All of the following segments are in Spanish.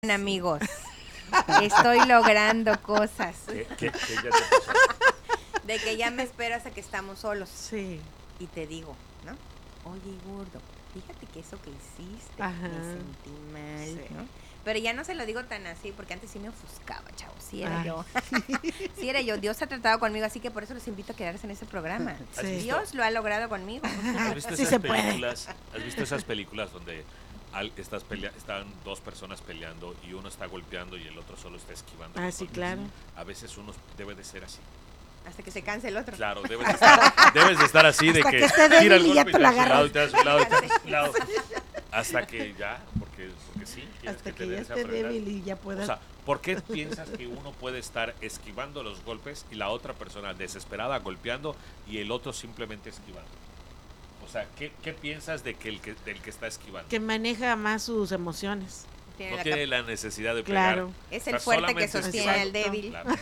Amigos, estoy logrando cosas. ¿Qué ya te pasó? De que ya me espero hasta que estamos solos. Sí. Y te digo, ¿no? Oye, gordo, fíjate que eso que hiciste, Ajá. me sentí mal, Sí. ¿no? Pero ya no se lo digo tan así, porque antes sí me ofuscaba, chavos. Sí era Ay. yo. Sí era yo. Dios ha tratado conmigo, así que por eso los invito a quedarse en ese programa. Sí. Dios lo ha logrado conmigo. ¿Has visto Sí esas se puede. películas? ¿Has visto esas películas donde están dos personas peleando y uno está golpeando y el otro solo está esquivando? Ah, los sí, golpes? claro. A veces uno debe de ser así. Hasta que se canse el otro. Claro, debes de estar así de Hasta que que esté débil tira el y ya golpe te y la te das un lado y agarras. te das un lado y te das un lado. Hasta que ya, porque sí, tienes Hasta que tener ya esa esté habilidad. débil y ya pueda. O sea, ¿por qué piensas que uno puede estar esquivando los golpes y la otra persona desesperada golpeando y el otro simplemente esquivando? O sea, ¿qué piensas de que del que está esquivando? Que maneja más sus emociones. Tiene No la tiene la necesidad de Claro. pegar. Es O sea, el fuerte que solamente sostiene al Exacto. débil. Claro.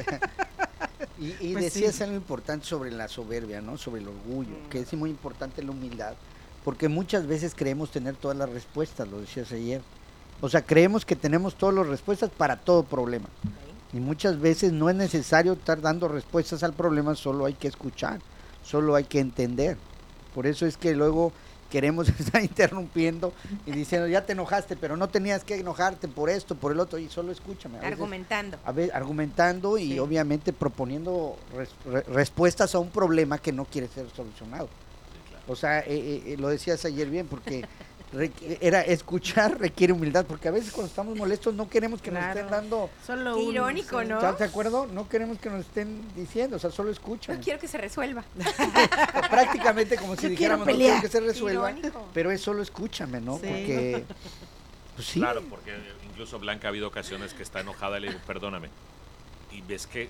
Y Pues decías sí. algo importante sobre la soberbia, ¿no? Sobre el orgullo, que es muy importante la humildad, porque muchas veces creemos tener todas las respuestas, lo decías ayer. O sea, creemos que tenemos todas las respuestas para todo problema. Y muchas veces no es necesario estar dando respuestas al problema, solo hay que escuchar, solo hay que entender. Por eso es que luego queremos estar interrumpiendo y diciendo, ya te enojaste, pero no tenías que enojarte por esto, por el otro, y solo escúchame. Argumentando. Argumentando y Sí. obviamente proponiendo respuestas a un problema que no quiere ser solucionado. Sí, claro. O sea, lo decías ayer bien, porque era escuchar requiere humildad, porque a veces cuando estamos molestos no queremos que nos Claro. estén dando, Solo Qué uno, irónico, sí. ¿no? ¿estás de acuerdo? No queremos que nos estén diciendo, o sea, solo escuchan. No quiero que se resuelva. Prácticamente como si Yo dijéramos, quiero no quiero pelear. que se resuelva, Irónico. pero es solo escúchame, ¿no? Sí. Porque, pues sí, Claro, porque incluso Blanca ha habido ocasiones que está enojada y le digo, perdóname. Y ves que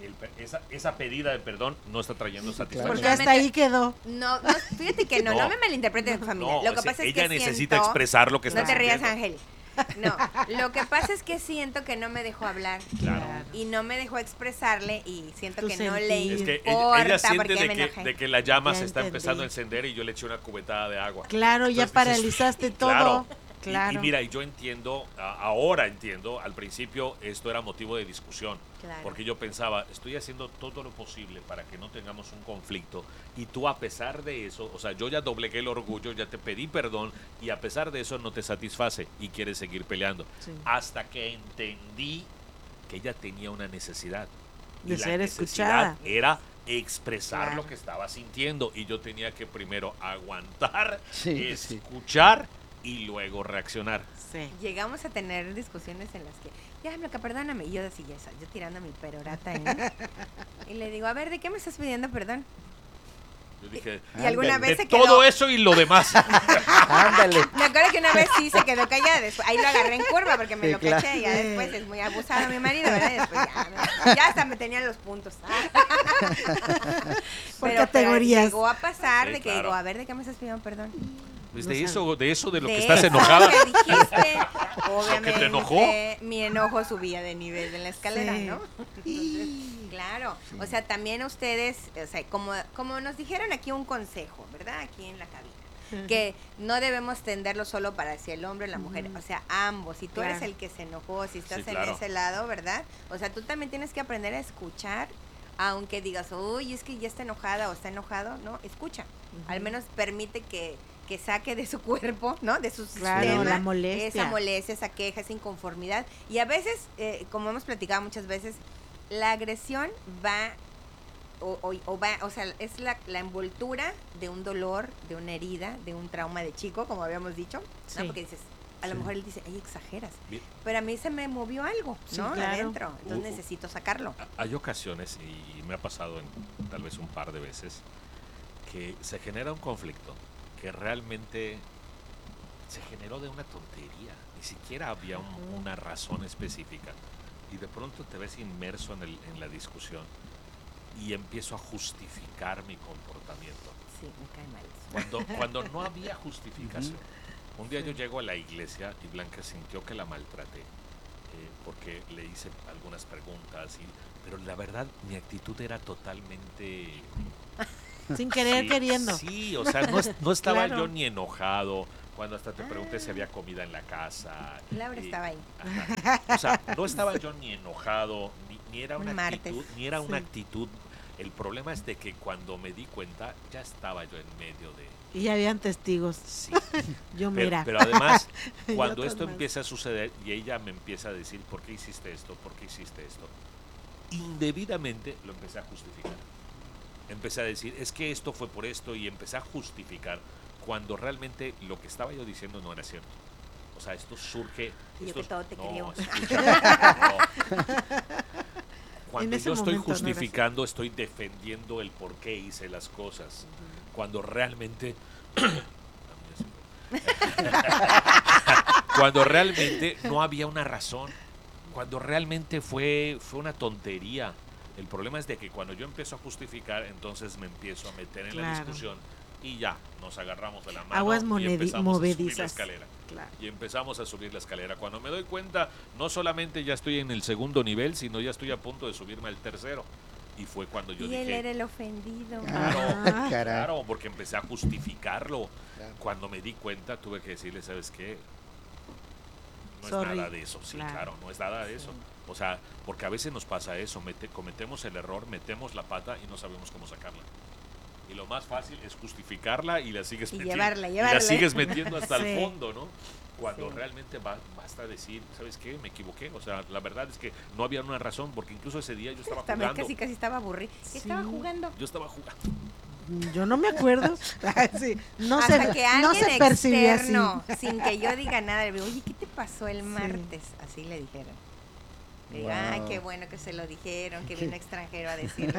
esa pedida de perdón no está trayendo Sí, claro. satisfacción. Porque hasta ahí quedó. No, no, fíjate que no No. me malinterpreten, familia. No, Lo que o sea, pasa es ella que necesita siento... expresar lo que está No te rías, sintiendo. Ángel. No, lo que pasa es que siento que no me dejó hablar. Claro. Y no me dejó expresarle y siento Tu que no le sentir. Es que importa ella siente porque me de enojé. que la llama Ya se está entendí. empezando a encender y yo le eché una cubetada de agua. Claro, ya Entonces dices, paralizaste todo. Claro. Claro. Y mira, y yo entiendo, ahora entiendo, al principio esto era motivo de discusión, Claro. porque yo pensaba, estoy haciendo todo lo posible para que no tengamos un conflicto, y tú a pesar de eso, o sea, yo ya doblegué el orgullo, ya te pedí perdón, y a pesar de eso no te satisface y quieres seguir peleando. Sí. Hasta que entendí que ella tenía una necesidad. Y De la ser necesidad escuchada. era expresar Claro. lo que estaba sintiendo, y yo tenía que primero aguantar, Sí, sí. escuchar y luego reaccionar. Sí. Llegamos a tener discusiones en las que, ya, Blanca, perdóname. Y yo así, yo tirando mi perorata. Y le digo, a ver, ¿de qué me estás pidiendo perdón? Yo dije, Y alguna de vez se todo quedó... eso y lo demás. Ándale. Me acuerdo que una vez sí se quedó callada. Después, ahí lo agarré en curva porque me Sí, lo claro. caché. Ya después es muy abusado mi marido, ¿verdad? Y después ya hasta me tenían los puntos. Por Pero categorías. llegó a pasar Sí, de que claro. digo, a ver, ¿de qué me estás pidiendo perdón? Pues No de eso de lo que De estás eso enojada. que dijiste, obviamente, te enojó. mi enojo subía de nivel en la escalera, Sí. ¿no? Entonces, claro, o sea, también ustedes, o sea, como nos dijeron aquí un consejo, ¿verdad? Aquí en la cabina, que no debemos tenderlo solo para hacia el hombre o la mujer, o sea, ambos. Si tú eres Claro. el que se enojó, si estás Sí, en claro. ese lado, ¿verdad? O sea, tú también tienes que aprender a escuchar, aunque digas, uy, es que ya está enojada o está enojado, ¿no? Escucha. Al menos permite que saque de su cuerpo, ¿no? De su Claro, sistema, la molestia. esa molestia, esa queja, esa inconformidad. Y a veces, como hemos platicado muchas veces, la agresión va o sea, es la envoltura de un dolor, de una herida, de un trauma de chico, como habíamos dicho, ¿no? Sí. Porque dices, a lo Sí. mejor él dice, ay, exageras. Bien. Pero a mí se me movió algo, Sí, ¿no? claro. Adentro. Entonces necesito sacarlo. Hay ocasiones, y me ha pasado tal vez un par de veces, que se genera un conflicto que realmente se generó de una tontería. Ni siquiera había una razón específica. Y de pronto te ves inmerso en la discusión y empiezo a justificar mi comportamiento. Sí, me cae mal eso. Cuando no había justificación. Un día yo llego a la iglesia y Blanca sintió que la maltraté porque le hice algunas preguntas, pero la verdad mi actitud era totalmente Sin querer, Sí, queriendo. Sí, o sea, no estaba Claro. yo ni enojado cuando hasta te pregunté si había comida en la casa. Laura y- estaba ahí. Ajá. O sea, no estaba yo ni enojado, ni era Un una martes. actitud, ni era una Sí. actitud. El problema es de que cuando me di cuenta, ya estaba yo en medio de... Y ya habían testigos. Sí, Yo, pero, mira. pero además, Y cuando otros esto más. empieza a suceder y ella me empieza a decir, ¿por qué hiciste esto? ¿Por qué hiciste esto? Indebidamente lo empecé a justificar. Empecé a decir, es que esto fue por esto, y empecé a justificar cuando realmente lo que estaba yo diciendo no era cierto. O sea, esto surge... Y yo esto que todo te creo. escucha, no. Cuando En ese yo estoy momento no era justificando, estoy defendiendo el por qué hice las cosas. Cuando realmente... Cuando realmente no había una razón. Cuando realmente fue una tontería. El problema es de que cuando yo empiezo a justificar, entonces me empiezo a meter en la Claro. discusión y ya, nos agarramos de la mano Aguas y empezamos a subir la movedizas. escalera. Claro. Y empezamos a subir la escalera. Cuando me doy cuenta, no solamente ya estoy en el segundo nivel, sino ya estoy a punto de subirme al tercero. Y fue cuando yo Y él dije, era el ofendido. claro, Ah, caray. claro, porque empecé a justificarlo. Claro. Cuando me di cuenta, tuve que decirle, ¿sabes qué? No Sorry. es nada de eso, sí, Claro. claro, no es nada de eso. O sea, porque a veces nos pasa eso, cometemos el error, metemos la pata y no sabemos cómo sacarla. Y lo más fácil es justificarla y la sigues Y metiendo. llevarla, Y llevarla. la sigues metiendo hasta Sí. el fondo, ¿no? Cuando Sí. realmente basta decir, ¿sabes qué? Me equivoqué. O sea, la verdad es que no había una razón, porque incluso ese día yo estaba También jugando. casi estaba aburrido. ¿Qué estaba Sí. jugando? Yo estaba jugando. Yo no me acuerdo. Sí, no Hasta se, que no alguien se percibía así. externo, sin que yo diga nada, le digo, oye, ¿qué te pasó el martes? Así le dijeron. Le digo, ay, Wow. qué bueno que se lo dijeron, que vino extranjero a decirlo.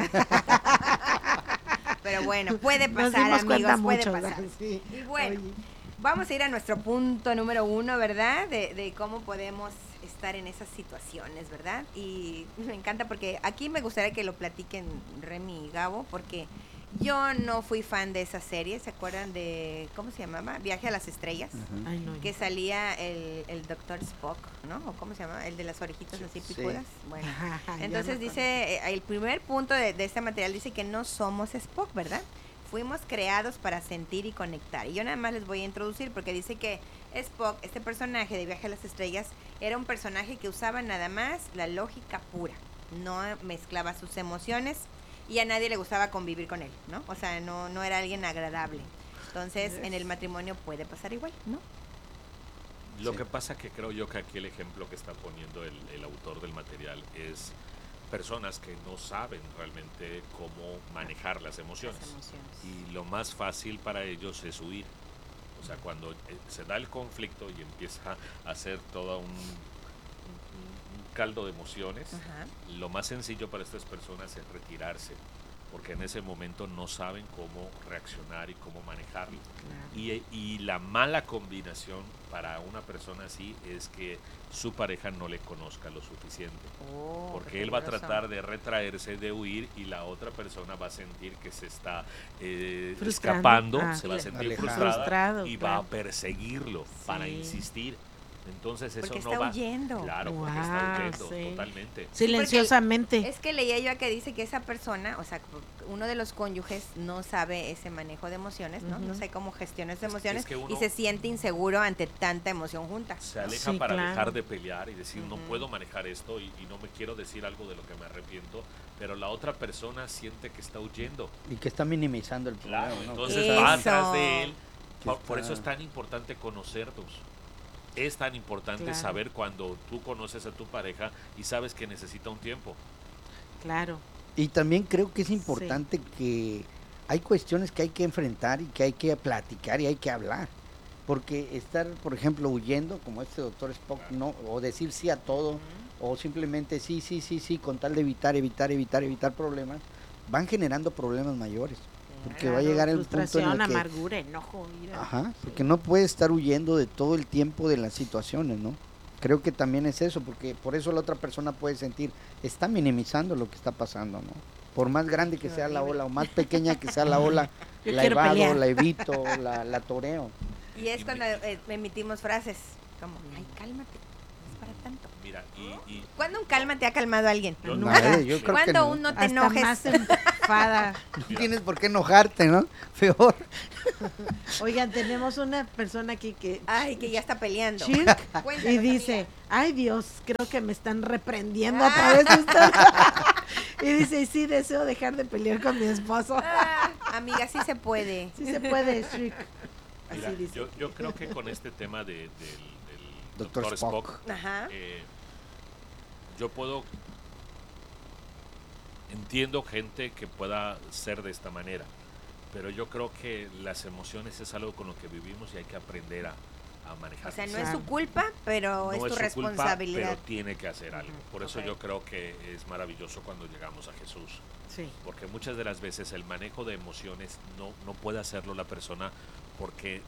Pero bueno, puede Nos pasar, dimos cuenta amigos, puede mucho, pasar. ¿verdad? Sí. Y bueno, Oye, vamos a ir a nuestro punto número 1, ¿verdad? De cómo podemos estar en esas situaciones, ¿verdad? Y me encanta porque aquí me gustaría que lo platiquen Remy y Gabo, porque yo no fui fan de esa serie, ¿se acuerdan de, cómo se llamaba? Viaje a las Estrellas, Ajá. ay, no, que salía el Dr. Spock, ¿no? ¿O cómo se llama? El de las orejitas así Sí. picudas. Bueno, ya entonces me dice, el primer punto de este material dice que no somos Spock, ¿verdad? Fuimos creados para sentir y conectar. Y yo nada más les voy a introducir porque dice que Spock, este personaje de Viaje a las Estrellas, era un personaje que usaba nada más la lógica pura. No mezclaba sus emociones y a nadie le gustaba convivir con él, ¿no? O sea, no era alguien agradable. Entonces, en el matrimonio puede pasar igual, ¿no? Lo Sí. que pasa que creo yo que aquí el ejemplo que está poniendo el autor del material es personas que no saben realmente cómo manejar las emociones. Las emociones. Y lo más fácil para ellos es huir. O sea, cuando se da el conflicto y empieza a hacer todo un caldo de emociones, Ajá. lo más sencillo para estas personas es retirarse, porque en ese momento no saben cómo reaccionar y cómo manejarlo. Claro. Y la mala combinación para una persona así es que su pareja no le conozca lo suficiente. Oh, Porque qué él va a peligroso. tratar de retraerse, de huir, y la otra persona va a sentir que se está Frustrando. escapando, Ah. se va a sentir Alejado. frustrada Frustrado, y va a claro. perseguirlo para Sí. insistir. Entonces eso Porque no está va. huyendo. Claro, porque Guau, está huyendo, sí. totalmente. Silenciosamente. Es que leía yo acá dice que esa persona, o sea, uno de los cónyuges no sabe ese manejo de emociones, ¿no? No Ujú. sabe cómo gestionar esas emociones que uno- y se siente inseguro ante tanta emoción junta. Se aleja Sí, para claro. dejar de pelear y decir, no Ujú. puedo manejar esto y no me quiero decir algo de lo que me arrepiento, pero la otra persona siente que está huyendo. Y que está minimizando el Claro, problema, ¿no? entonces Eso. va atrás de él. Que Por eso es está- tan importante conocernos. Es tan importante Claro. saber cuando tú conoces a tu pareja y sabes que necesita un tiempo. Claro. Y también creo que es importante que hay cuestiones que hay que enfrentar y que hay que platicar y hay que hablar. Porque estar, por ejemplo, huyendo, como este doctor Spock, no, o decir sí a todo, o simplemente sí, con tal de evitar problemas, van generando problemas mayores. Porque va a Claro, llegar el punto en frustración, el que... amargura, enojo, ira. Ajá, porque no puede estar huyendo de todo el tiempo de las situaciones, ¿no? Creo que también es eso, porque por eso la otra persona puede sentir, está minimizando lo que está pasando, ¿no? Por más grande que Qué sea la horrible. ola o más pequeña que sea la ola, Yo la quiero evado, pelear. la evito, la toreo. Y es cuando emitimos frases como, ay, cálmate, no es para tanto. Mira, y ¿Cuándo un cálmate ha calmado a alguien? Yo- Nunca. Yo creo que ¿Cuándo no. un no te Hasta enojes? más enfada. No tienes por qué enojarte, ¿no? Peor. Oigan, tenemos una persona aquí que... Ay, que ya está peleando. Chirk, Cuéntanos, y dice, amiga. ay Dios, creo que me están reprendiendo a través de esta... Y dice, sí, deseo dejar de pelear con mi esposo. Ah, amiga, sí se puede. Sí se puede, Chirk. Mira, Así dice. yo creo que con este tema del Doctor Dr. Spock. Spock, Ajá. yo entiendo gente que pueda ser de esta manera, pero yo creo que las emociones es algo con lo que vivimos y hay que aprender a manejar. O sea, no es su culpa, pero es tu responsabilidad. Pero tiene que hacer algo. Por eso ok. yo creo que es maravilloso cuando llegamos a Jesús. Sí. Porque muchas de las veces el manejo de emociones no puede hacerlo la persona porque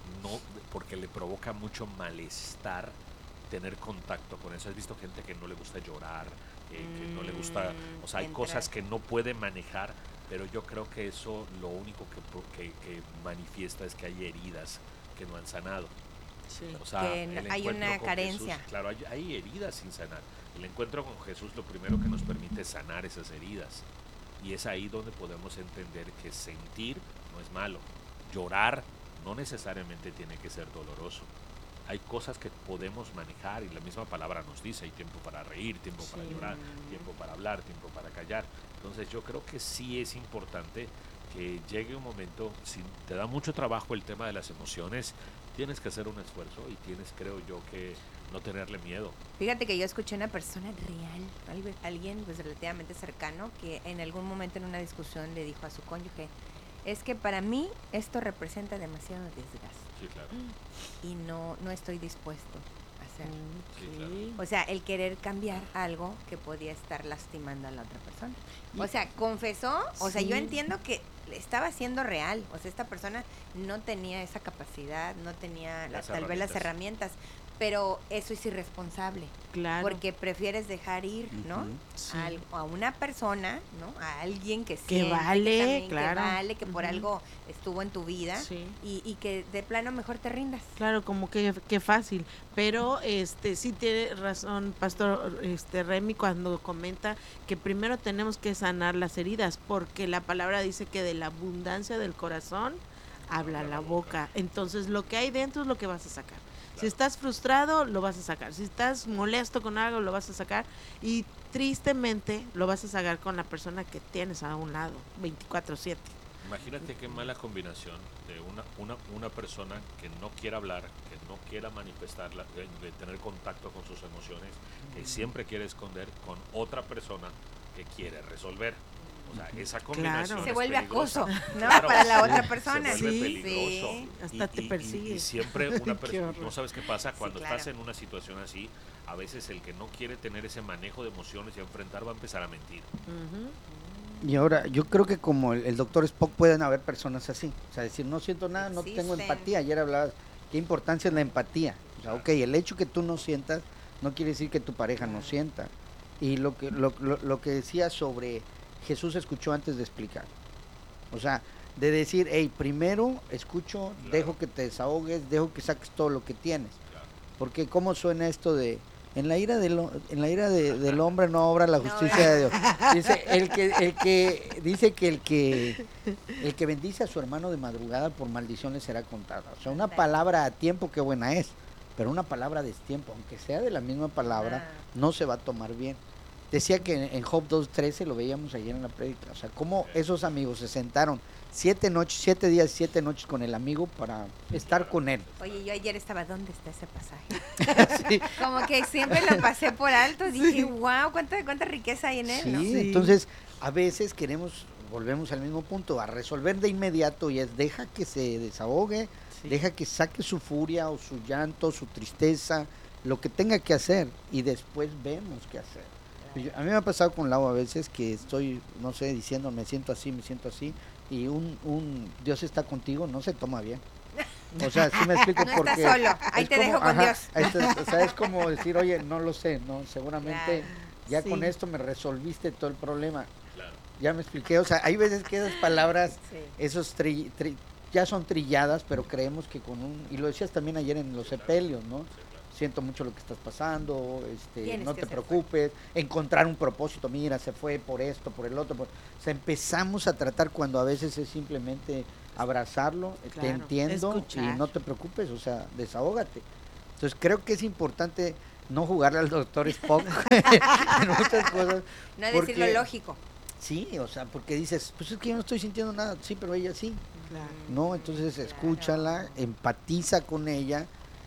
le provoca mucho malestar tener contacto con eso. ¿Has visto gente que no le gusta llorar, que no le gusta, o sea, hay cosas que no puede manejar, pero yo creo que eso lo único que manifiesta es que hay heridas que no han sanado. Sí. O sea, Que el hay encuentro una con carencia. Jesús, claro, hay heridas sin sanar. El encuentro con Jesús lo primero que nos permite es sanar esas heridas. Y es ahí donde podemos entender que sentir no es malo. Llorar no necesariamente tiene que ser doloroso. Hay cosas que podemos manejar y la misma palabra nos dice, hay tiempo para reír, tiempo para llorar, tiempo para hablar, tiempo para callar. Entonces yo creo que sí es importante que llegue un momento, si te da mucho trabajo el tema de las emociones, tienes que hacer un esfuerzo y tienes, creo yo, que no tenerle miedo. Fíjate que yo escuché a una persona real, alguien pues relativamente cercano, que en algún momento en una discusión le dijo a su cónyuge, es que para mí esto representa demasiado desgaste Sí, claro. y no estoy dispuesto a hacerlo. Sí, claro. O sea, el querer cambiar algo que podía estar lastimando a la otra persona. O sea, confesó, o sea, yo Sí. entiendo que estaba siendo real. O sea, esta persona no tenía esa capacidad, no tenía tal vez las herramientas, pero eso es irresponsable. Claro. Porque prefieres dejar ir, ¿no? Ujú. Sí. A una persona, ¿no? A alguien que Que siente, vale, también, claro. que vale, que por Ujú. algo estuvo en tu vida Sí. y que de plano mejor te rindas. Claro, como que fácil, pero sí tiene razón Pastor Remy cuando comenta que primero tenemos que sanar las heridas, porque la palabra dice que de la abundancia del corazón habla la boca. Entonces lo que hay dentro es lo que vas a sacar. Si estás frustrado, lo vas a sacar. Si estás molesto con algo, lo vas a sacar. Y tristemente lo vas a sacar con la persona que tienes a un lado, 24/7. Imagínate qué mala combinación de una persona que no quiera hablar, que no quiera manifestarla, de tener contacto con sus emociones, que siempre quiere esconder, con otra persona que quiere resolver. O sea, esa combinación Claro. Se es vuelve peligrosa. acoso, ¿no? Claro, Para la sí, otra persona. Se vuelve Sí. peligroso. Sí. Hasta te persigue. Y siempre una Qué persona, horror. no sabes qué pasa, cuando claro. estás en una situación así, a veces el que no quiere tener ese manejo de emociones y enfrentar va a empezar a mentir. Ujú. Y ahora, yo creo que como el doctor Spock pueden haber personas así. O sea, decir, no siento nada, no tengo Existen. empatía. Ayer hablabas, ¿qué importancia es la empatía? O sea, ok, el hecho que tú no sientas no quiere decir que tu pareja no sienta. Y lo que decía sobre Jesús escuchó antes de explicar. O sea, de decir, hey, primero escucho, Claro. dejo que te desahogues, dejo que saques todo lo que tienes. Claro. Porque cómo suena esto de en la ira del hombre no obra la No justicia de Dios. Dice el que bendice a su hermano de madrugada por maldición le será contada. O sea, una Ándale. palabra a tiempo qué buena es, pero una palabra a destiempo, aunque sea de la misma palabra, no se va a tomar bien. Decía que en Job 2:13 lo veíamos ayer en la prédica, o sea, cómo esos amigos se sentaron 7 días y 7 noches con el amigo para estar con él. Oye, yo ayer estaba, ¿dónde está ese pasaje? Sí. Como que siempre lo pasé por alto. Dije, wow, cuánta riqueza hay en él, Sí, ¿no? Sí. entonces a veces volvemos al mismo punto, a resolver de inmediato y es deja que se desahogue, Sí. deja que saque su furia o su llanto, su tristeza, lo que tenga que hacer y después vemos qué hacer. A mí me ha pasado con Lau a veces que estoy, no sé, diciendo me siento así y un Dios está contigo no se toma bien. O sea, sí me explico No porque... estás solo, ahí es te como- dejo con ajá, Dios. o sea, es como decir, oye, no lo sé, no, seguramente ya Sí. con esto me resolviste todo el problema. Claro. Ya me expliqué, o sea, hay veces que esas palabras, Sí. esos ya son trilladas, pero creemos que y lo decías también ayer en los sepelios, ¿no? siento mucho lo que estás pasando, Tienes no que te ser preocupes, encontrar un propósito, mira, se fue por esto, por el otro, o sea, empezamos a tratar cuando a veces es simplemente abrazarlo, te Claro, entiendo escuchar. y no te preocupes, o sea, desahógate. Entonces creo que es importante no jugarle al doctor Spock en muchas cosas. No decir porque- lo lógico. Sí, o sea, porque dices, pues es que yo no estoy sintiendo nada, sí, pero ella sí. Claro. No, entonces Claro. escúchala, empatiza con ella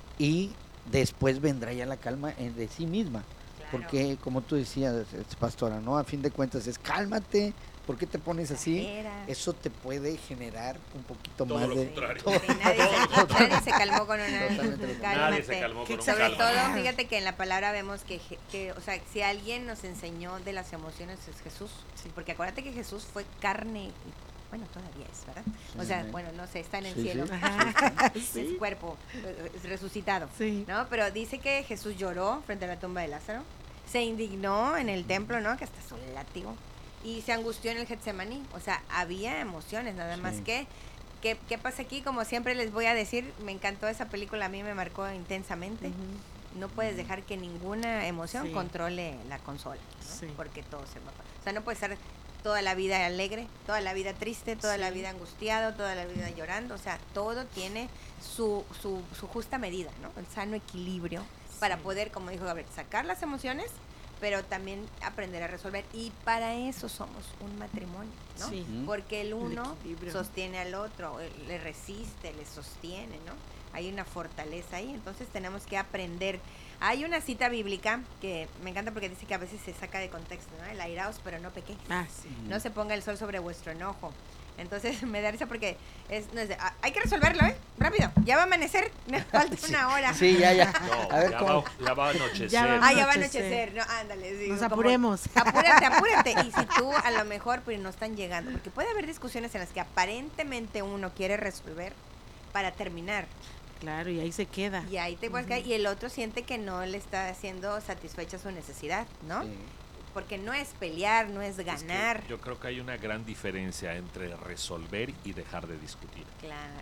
y después vendrá ya la calma de sí misma. Claro. Porque, como tú decías, pastora, ¿no? A fin de cuentas es cálmate, ¿por qué te pones así? Exagera. Eso te puede generar un poquito Todo más lo de... contrario. todo- Sí, nadie se calmó con una Totalmente lo contrario. cálmate. Nadie se calmó con un Sobre calma. todo, fíjate que en la palabra vemos que, o sea, si alguien nos enseñó de las emociones es Jesús. Sí. Porque acuérdate que Jesús fue carne, y, bueno, todavía es, ¿verdad? O Sí, sea, sí. bueno, no sé, está en el Sí, cielo. sí. Ajá. Es Sí. cuerpo resucitado. Sí. ¿No? Pero dice que Jesús lloró frente a la tumba de Lázaro, se indignó en el templo, ¿no? Que hasta su látigo, y se angustió en el Getsemaní. O sea, había emociones, nada más Sí. que. ¿Qué pasa aquí? Como siempre les voy a decir, me encantó esa película, a mí me marcó intensamente. Ujú. No puedes dejar que ninguna emoción Sí. controle la consola, ¿no? Sí. Porque todo se va. O sea, no puedes estar toda la vida alegre, toda la vida triste, toda la Sí. vida angustiado, toda la vida llorando. O sea, todo tiene su justa medida, ¿no? El sano equilibrio para Sí. poder, como dijo Gabriel, sacar las emociones, pero también aprender a resolver. Y para eso somos un matrimonio, ¿no? Sí. Ujú. Porque el uno equilibrio. sostiene al otro, le resiste, le sostiene, ¿no? Hay una fortaleza ahí, entonces tenemos que aprender. Hay una cita bíblica que me encanta porque dice que a veces se saca de contexto, ¿no? El airaos, pero no pequéis. Ah, sí. No se ponga el sol sobre vuestro enojo. Entonces me da risa porque no es de, hay que resolverlo, ¿eh? Rápido, ya va a amanecer, me falta una hora. Sí, ya. No, A ver ya, cómo... ya va a anochecer. Ya va. Ah, ya va a Anochecer. anochecer, no, ándale. Sí, Nos como- apuremos. Apúrate, apúrate. Y si tú a lo mejor pues no están llegando, porque puede haber discusiones en las que aparentemente uno quiere resolver para terminar Claro, y ahí se queda. y ahí te puedes caer y el otro siente que no le está haciendo satisfecha su necesidad, ¿no? Sí. Porque no es pelear, no es Es que ganar. yo creo que hay una gran diferencia entre resolver y dejar de discutir. Claro,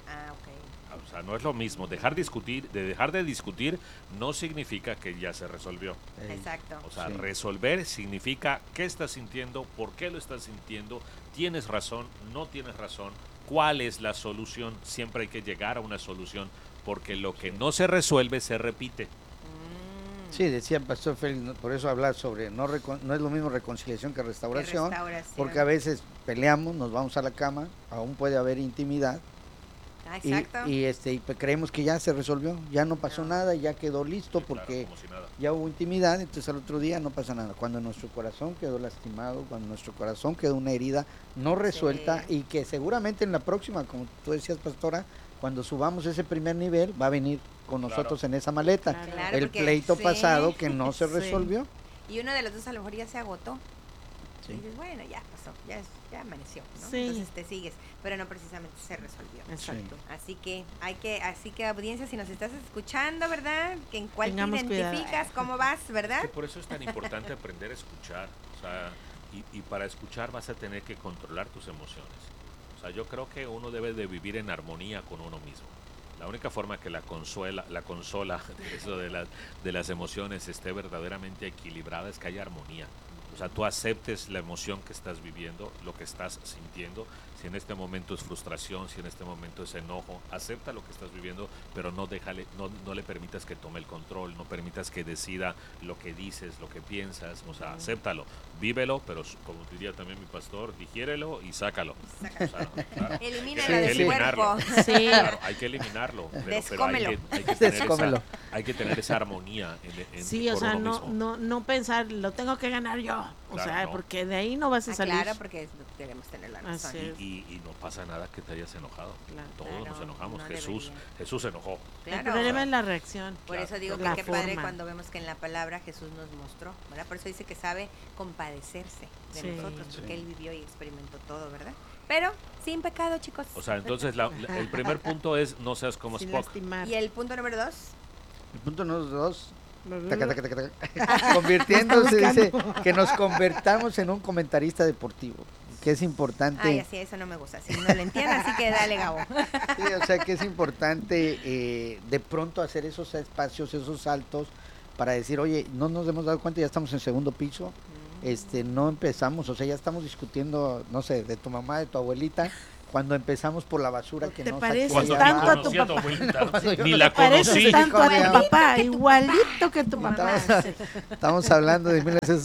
ok. O sea, no es lo mismo. Dejar de discutir no significa que ya se resolvió. Exacto. O sea, Sí. resolver significa qué estás sintiendo, por qué lo estás sintiendo, tienes razón, no tienes razón, cuál es la solución. Siempre hay que llegar a una solución, porque lo que no se resuelve se repite. Sí, decía el pastor Félix, por eso hablar sobre, no es lo mismo reconciliación que restauración, porque a veces peleamos, nos vamos a la cama, aún puede haber intimidad, Ah, y, exacto. y pues creemos que ya se resolvió, ya no pasó No. nada, ya quedó listo, Sí, claro, porque como si nada. ya hubo intimidad, entonces al otro día no pasa nada. Cuando nuestro corazón quedó lastimado, cuando nuestro corazón quedó una herida no resuelta, Sí. y que seguramente en la próxima, como tú decías, pastora, cuando subamos ese primer nivel, va a venir con Claro. nosotros en esa maleta. Claro. Claro, El porque- pleito sí. pasado que no se Sí. resolvió. Y uno de los dos a lo mejor ya se agotó. Sí. Y dices, bueno, ya pasó, ya amaneció, ¿no? Sí. Entonces te sigues, pero no precisamente se resolvió. Exacto. Así que audiencia, si nos estás escuchando, ¿verdad? Que en cuál te Tengamos cuidado. identificas, cómo vas, ¿verdad? Que por eso es tan importante aprender a escuchar. O sea, y para escuchar vas a tener que controlar tus emociones. O sea, yo creo que uno debe de vivir en armonía con uno mismo. La única forma que la consola de eso de las emociones esté verdaderamente equilibrada es que haya armonía. O sea, tú aceptes la emoción que estás viviendo, lo que estás sintiendo. Si en este momento es frustración, si en este momento es enojo, acepta lo que estás viviendo, pero no le permitas que tome el control, no permitas que decida lo que dices, lo que piensas. O sea, acéptalo, vívelo, pero como diría también mi pastor, digiérelo y sácalo. O sea, claro, Elimínalo hay que del eliminarlo. cuerpo. Sí. Claro, hay que eliminarlo, pero Descómelo. Descómelo. hay que tener esa armonía Sí, o por sea, uno mismo. no pensar, lo tengo que ganar yo. O Claro, sea, no. porque de ahí no vas a Ah, salir. claro, porque queremos tener la razón. Así es. Y no pasa nada que te hayas enojado. Claro. Todos Claro, nos enojamos. no Jesús debería. Jesús se enojó. El Claro. problema es la reacción. Por eso digo que La qué padre forma. cuando vemos que en la palabra Jesús nos mostró, ¿verdad? Por eso dice que sabe compadecerse de Sí. nosotros, porque Sí. Él vivió y experimentó todo, ¿verdad? Pero sin pecado, chicos. O sea, entonces el primer punto es no seas como Sin Spock. lastimar. Y el punto número 2, El punto número 2, Taca, taca, convirtiéndose, Está dice, que nos convertamos en un comentarista deportivo. que es importante. Ay, así, eso no me gusta. Si no lo entiendo, así que dale, Gabo. Sí, o sea que es importante de pronto hacer esos espacios, esos saltos para decir, oye, no nos hemos dado cuenta, ya estamos en segundo piso, no empezamos, o sea, ya estamos discutiendo, no sé, de tu mamá, de tu abuelita, cuando empezamos por la basura que ¿Te no pareces Cuando tanto a tu conocí a tu papá? abuelita, Cuando ni yo la Te pareces conocí. tanto a tu Igualito. papá, igualito que tu mamá. Estamos hablando de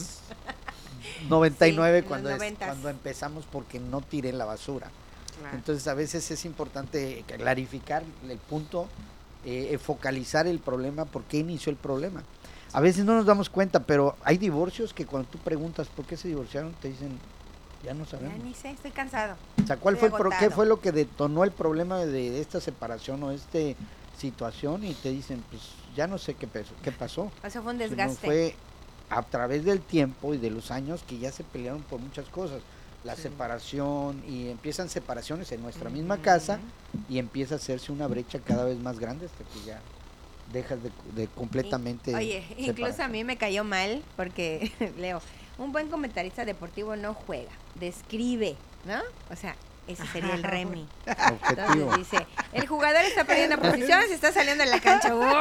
1999 Sí, cuando, en los 90s. cuando empezamos porque no tiré la basura. Claro. Entonces a veces es importante clarificar el punto, focalizar el problema, por qué inició el problema. A veces no nos damos cuenta, pero hay divorcios que cuando tú preguntas por qué se divorciaron, te dicen, ya no Ya sabemos. ni sé, estoy cansado. O sea, ¿cuál estoy fue qué agotado. fue lo que detonó el problema de esta separación o esta situación? Y te dicen, pues ya no sé qué pasó. O sea, fue un Sino desgaste. fue a través del tiempo y de los años que ya se pelearon por muchas cosas. La Sí. separación, y empiezan separaciones en nuestra misma casa y empieza a hacerse una brecha cada vez más grande hasta que ya dejas de completamente Oye, incluso separar. a mí me cayó mal porque, Leo, un buen comentarista deportivo no juega, describe, ¿no? O sea, ese sería el Remy. Objetivo. Entonces dice, el jugador está perdiendo posiciones, está saliendo en la cancha. ¡Uy!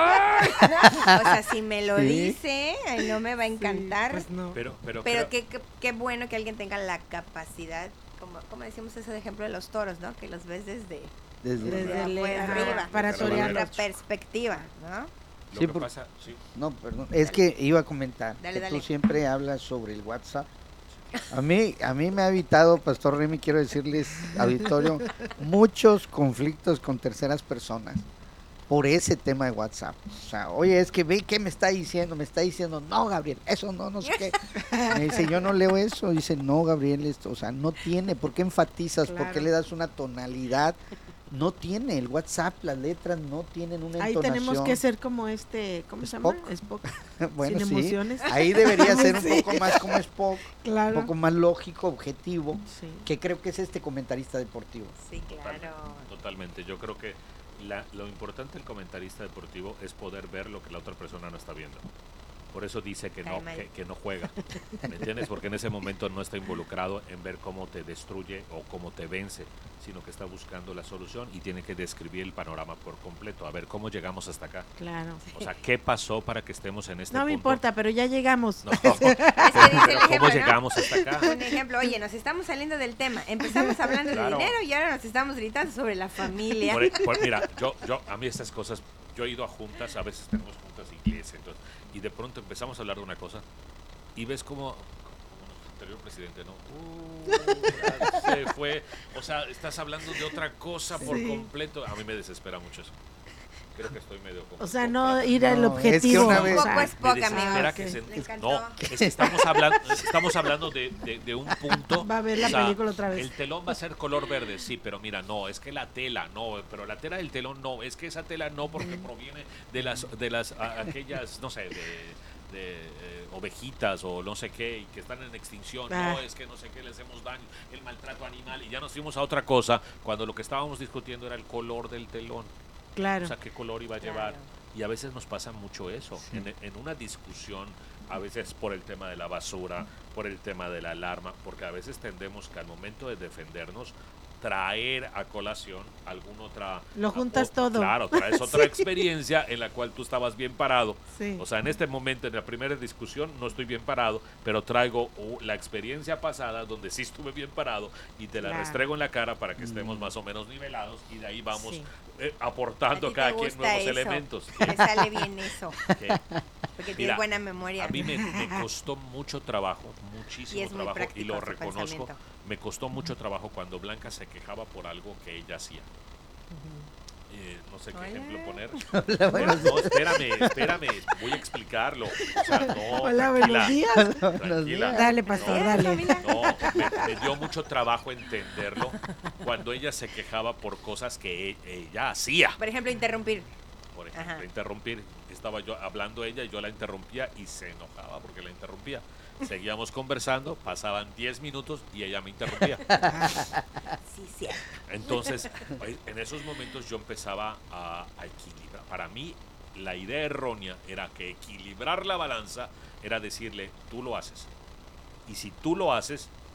O sea, si me lo Sí. dice, ay, no me va a encantar. Pues no. Pero Pero qué bueno que alguien tenga la capacidad, como decimos eso de ejemplo de los toros, ¿no? Que los ves desde Desde el afuera, ajá, arriba, para desde otra torearlos. perspectiva, ¿no? lo Sí, que porque- pasa, sí. No, perdón, es que iba a comentar Dale, que dale. tú siempre hablas sobre el WhatsApp. A mí me ha evitado, Pastor Remy, quiero decirles, auditorio, muchos conflictos con terceras personas por ese tema de WhatsApp. O sea, oye, es que ve qué me está diciendo, no, Gabriel, eso no sé qué. Me dice, yo no leo eso. Dice, no, Gabriel, esto, o sea, no tiene. ¿Por qué enfatizas? ¿Por qué Claro. le das una tonalidad? No tiene, el WhatsApp, las letras no tienen una Ahí entonación. tenemos que ser como ¿cómo se llama? Spock. Spock. Bueno, sin sí. emociones. Ahí debería ser un Sí. poco más como Spock, Claro. un poco más lógico, objetivo, Sí. que creo que es este comentarista deportivo. Sí, claro. Totalmente. Yo creo que lo importante del comentarista deportivo es poder ver lo que la otra persona no está viendo. Por eso dice que no, Cae mal. que no juega. ¿Me entiendes? Porque en ese momento no está involucrado en ver cómo te destruye o cómo te vence, sino que está buscando la solución y tiene que describir el panorama por completo. A ver cómo llegamos hasta acá. Claro. O sea, ¿qué pasó para que estemos en este No punto? me importa, pero ya llegamos. No, dice el pero ejemplo, ¿cómo ¿no? llegamos hasta acá? Un ejemplo, oye, nos estamos saliendo del tema. Empezamos hablando Claro. de dinero y ahora nos estamos gritando sobre la familia. Mira, a mí estas cosas, yo he ido a juntas, a veces tenemos juntas de iglesia, entonces, y de pronto empezamos a hablar de una cosa y ves como nuestro anterior presidente, ¿no? Ya se fue, o sea, estás hablando de otra cosa por Sí. completo. A mí me desespera mucho eso. Creo que estoy medio como O sea, Spock, no ¿verdad? ir al No, es que objetivo. una Un vez- o poco sea, es poca, Me desespera amigos. que se- Me encantó. no, es que estamos hablando de un punto. Va a ver la o sea, película otra vez. El telón va a ser color verde, sí, pero mira, no, es que la tela, no, pero la tela del telón no, es que esa tela no, porque proviene de las aquellas, no sé, de ovejitas o no sé qué, y que están en extinción, no, es que no sé qué, le hacemos daño, el maltrato animal, y ya nos fuimos a otra cosa, cuando lo que estábamos discutiendo era el color del telón. Claro. O sea, qué color iba a llevar. Y a veces nos pasa mucho eso. Sí. En una discusión, a veces por el tema de la basura, por el tema de la alarma, porque a veces tendemos que al momento de defendernos, traer a colación alguna otra... Lo juntas todo. Claro, traes otra experiencia en la cual tú estabas bien parado. Sí. O sea, en este momento, en la primera discusión, no estoy bien parado, pero traigo la experiencia pasada donde sí estuve bien parado y te la Claro. restrego en la cara para que estemos más o menos nivelados y de ahí vamos Sí. aportando ¿A ti cada te quien gusta nuevos eso? elementos. Te sale bien eso, Que porque Mira, tienes buena memoria. a mí me costó mucho trabajo, muchísimo Y es muy trabajo, práctico y lo su reconozco. pensamiento. Me costó mucho trabajo cuando Blanca se quejaba por algo que ella hacía. No sé qué Hola. ejemplo poner. Hola, No, espérame, voy a explicarlo. O sea, no, Hola, tranquila, buenos días. tranquila. Dale, pastor, No, dale. familia. No, me dio mucho trabajo entenderlo cuando ella se quejaba por cosas que ella hacía. Por ejemplo, interrumpir. Por ejemplo, Ajá. interrumpir. Estaba yo hablando ella y yo la interrumpía y se enojaba porque la interrumpía. Seguíamos conversando, pasaban 10 minutos y ella me interrumpía. Sí, sí. Entonces, en esos momentos yo empezaba a equilibrar. Para mí, la idea errónea era que equilibrar la balanza era decirle, tú lo haces. Y si tú lo haces,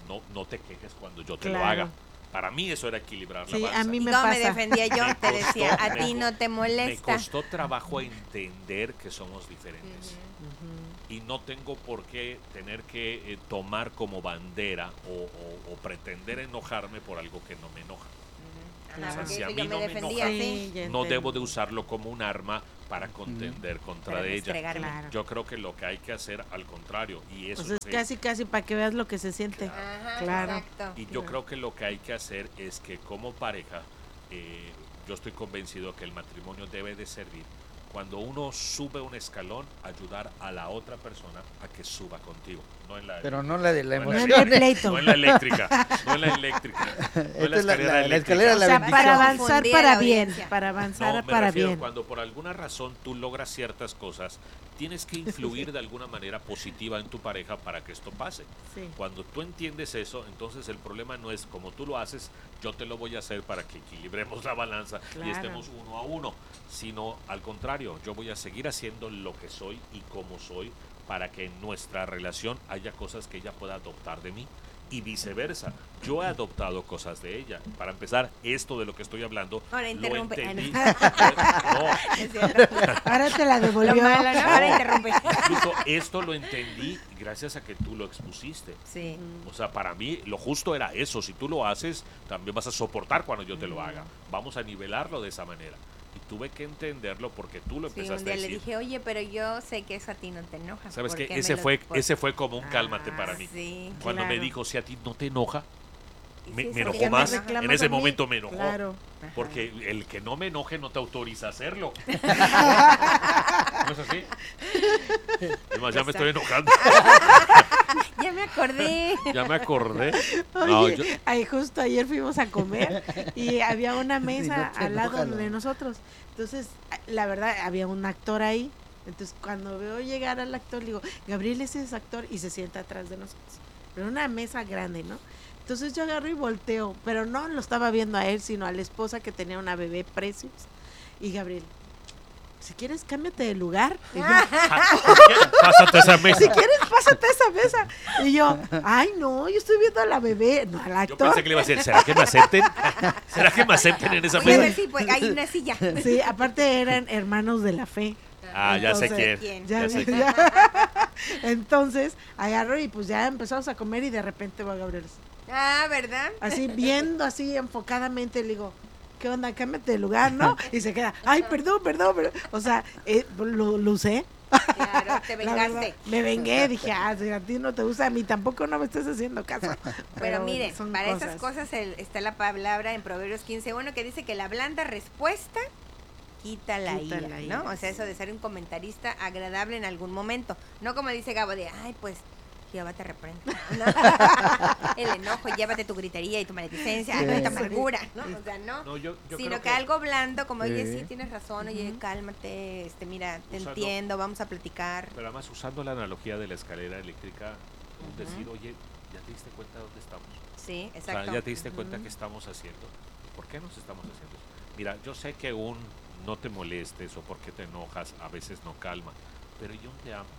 no te quejes cuando yo te Claro. lo haga. Para mí eso era equilibrar la Sí, balanza. a mí ¿Y me cómo me pasa. defendía yo? Me Te decía, costó, a ti no te Me molesta. costó trabajo entender que somos diferentes. Ujú. Y no tengo por qué tener que tomar como bandera o pretender enojarme por algo que no me enoja. Ajá, O sea, porque si a eso mí yo no me me defendía, enoja, sí. ya No debo entendí. de usarlo como un arma para contender contra Para ella. restregarme. Claro. Yo creo que lo que hay que hacer al contrario, y eso O sea, es es lo que- casi para que veas lo que se siente. Ajá, Claro. exacto. y yo creo que lo que hay que hacer es que como pareja, yo estoy convencido que el matrimonio debe de servir cuando uno sube un escalón, ayudar a la otra persona a que suba contigo, no en la Pero no la de la No, No emoción. en el pleito. no en la eléctrica, no en la eléctrica, no en Esta es la escalera escalera O de la sea, bendición. para avanzar Confundía para la bien, audiencia. para avanzar No, me para refiero, bien. cuando por alguna razón tú logras ciertas cosas, tienes que influir de alguna manera positiva en tu pareja para que esto pase. Sí. Cuando tú entiendes eso, entonces el problema no es como tú lo haces, yo te lo voy a hacer para que equilibremos la balanza y Claro. estemos 1-1, sino al contrario, yo voy a seguir haciendo lo que soy y como soy para que en nuestra relación haya cosas que ella pueda adoptar de mí y viceversa. Yo he adoptado cosas de ella. Para empezar, esto de lo que estoy hablando, Ahora lo interrumpe. entendí. Ah, Es cierto. Ahora te la Lo devolvió. malo, ¿no? Ahora interrumpe. Incluso esto lo entendí gracias a que tú lo expusiste. Sí. O sea, para mí lo justo era eso. Si tú lo haces, también vas a soportar cuando yo te lo haga. Vamos a nivelarlo de esa manera. Y tuve que entenderlo porque tú lo Sí, empezaste un día a le decir. dije, oye, pero yo sé que eso a ti no te enoja. ¿Sabes ¿por qué? qué me Ese lo- fue, por- ese fue como un cálmate Ah, para mí. Sí. Cuando me claro. dijo, si a ti no te enoja, Y me sí, enojó eso ya más. reclamas En ese a mí. momento me enojó. Claro. Ajá. Porque el que no me enoje no te autoriza a hacerlo. ¿No es así? Además, ya me estoy enojando. Ya me acordé. Ya me acordé. Oye, No, yo- ahí justo ayer fuimos a comer y había una mesa no te al lado enojas, de ¿no? nosotros. Entonces, la verdad, había un actor ahí. Entonces, cuando veo llegar al actor, le digo, Gabriel, ese es actor, y se sienta atrás de nosotros. Pero una mesa grande, ¿no? Entonces yo agarro y volteo, pero no lo estaba viendo a él, sino a la esposa que tenía una bebé precios. Y Gabriel, si quieres, cámbiate de lugar. Y yo, Pásate a esa mesa. si quieres, pásate a esa mesa. Y yo, ay, no, yo estoy viendo a la bebé, no al Yo actor. pensé que le iba a decir, ¿será que me acepten? ¿Será que me acepten en esa Voy a ver mesa? si pues, hay una silla. Sí, aparte eran hermanos de la fe. Ah, ya sé Entonces, quién. Ya, Ya sé quién. ya. Entonces, agarro y pues ya empezamos a comer y de repente va Gabriel. Ah, ¿verdad? Así viendo, así enfocadamente, le digo, ¿qué onda? Cámbiate de lugar, ¿no? Y se queda, ay, perdón. O sea, lo usé. Claro, te La verdad, vengaste. me vengué, dije, si a ti no te gusta, a mí tampoco no me estás haciendo caso. Pero miren, son para esas cosas está la palabra en Proverbios 15:1 que dice que la blanda respuesta quita la Quita ira, la ira, ¿no? O sea, eso de ser un comentarista agradable en algún momento. No como dice Gabo de, ay, pues, Jehová te reprende. No. El enojo, llévate tu gritería y tu maledicencia, Sí. esta amargura, ¿no? O sea, no. No, yo Sino creo que algo blando, como, oye, Sí. sí, tienes razón, oye, cálmate, mira, te Usando- entiendo, vamos a platicar. Pero además, usando la analogía de la escalera eléctrica, decir, oye, ¿ya te diste cuenta de dónde estamos? Sí, O sea, exacto. ya te diste cuenta qué estamos haciendo. ¿Por qué nos estamos haciendo eso? Mira, yo sé que un no te molestes o porque te enojas a veces no calma, pero yo te amo,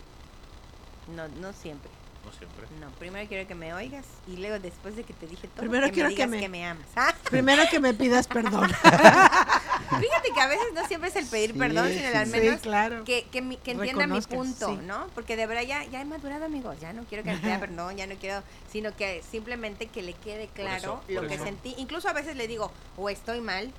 No, no siempre. no siempre. No, primero quiero que me oigas y luego después de que te dije todo, Primero que quiero me que digas me- que me amas. Ah, Primero que me pidas perdón. fíjate que a veces no siempre es el pedir Sí, perdón, sino el al sí, menos Sí, claro. que entienda mi Reconozcas, punto, sí. ¿no? Porque de verdad ya he madurado, amigos, ya no quiero que me pida perdón, ya no quiero, sino que simplemente que le quede claro por lo que eso. sentí. Incluso a veces le digo, o estoy mal,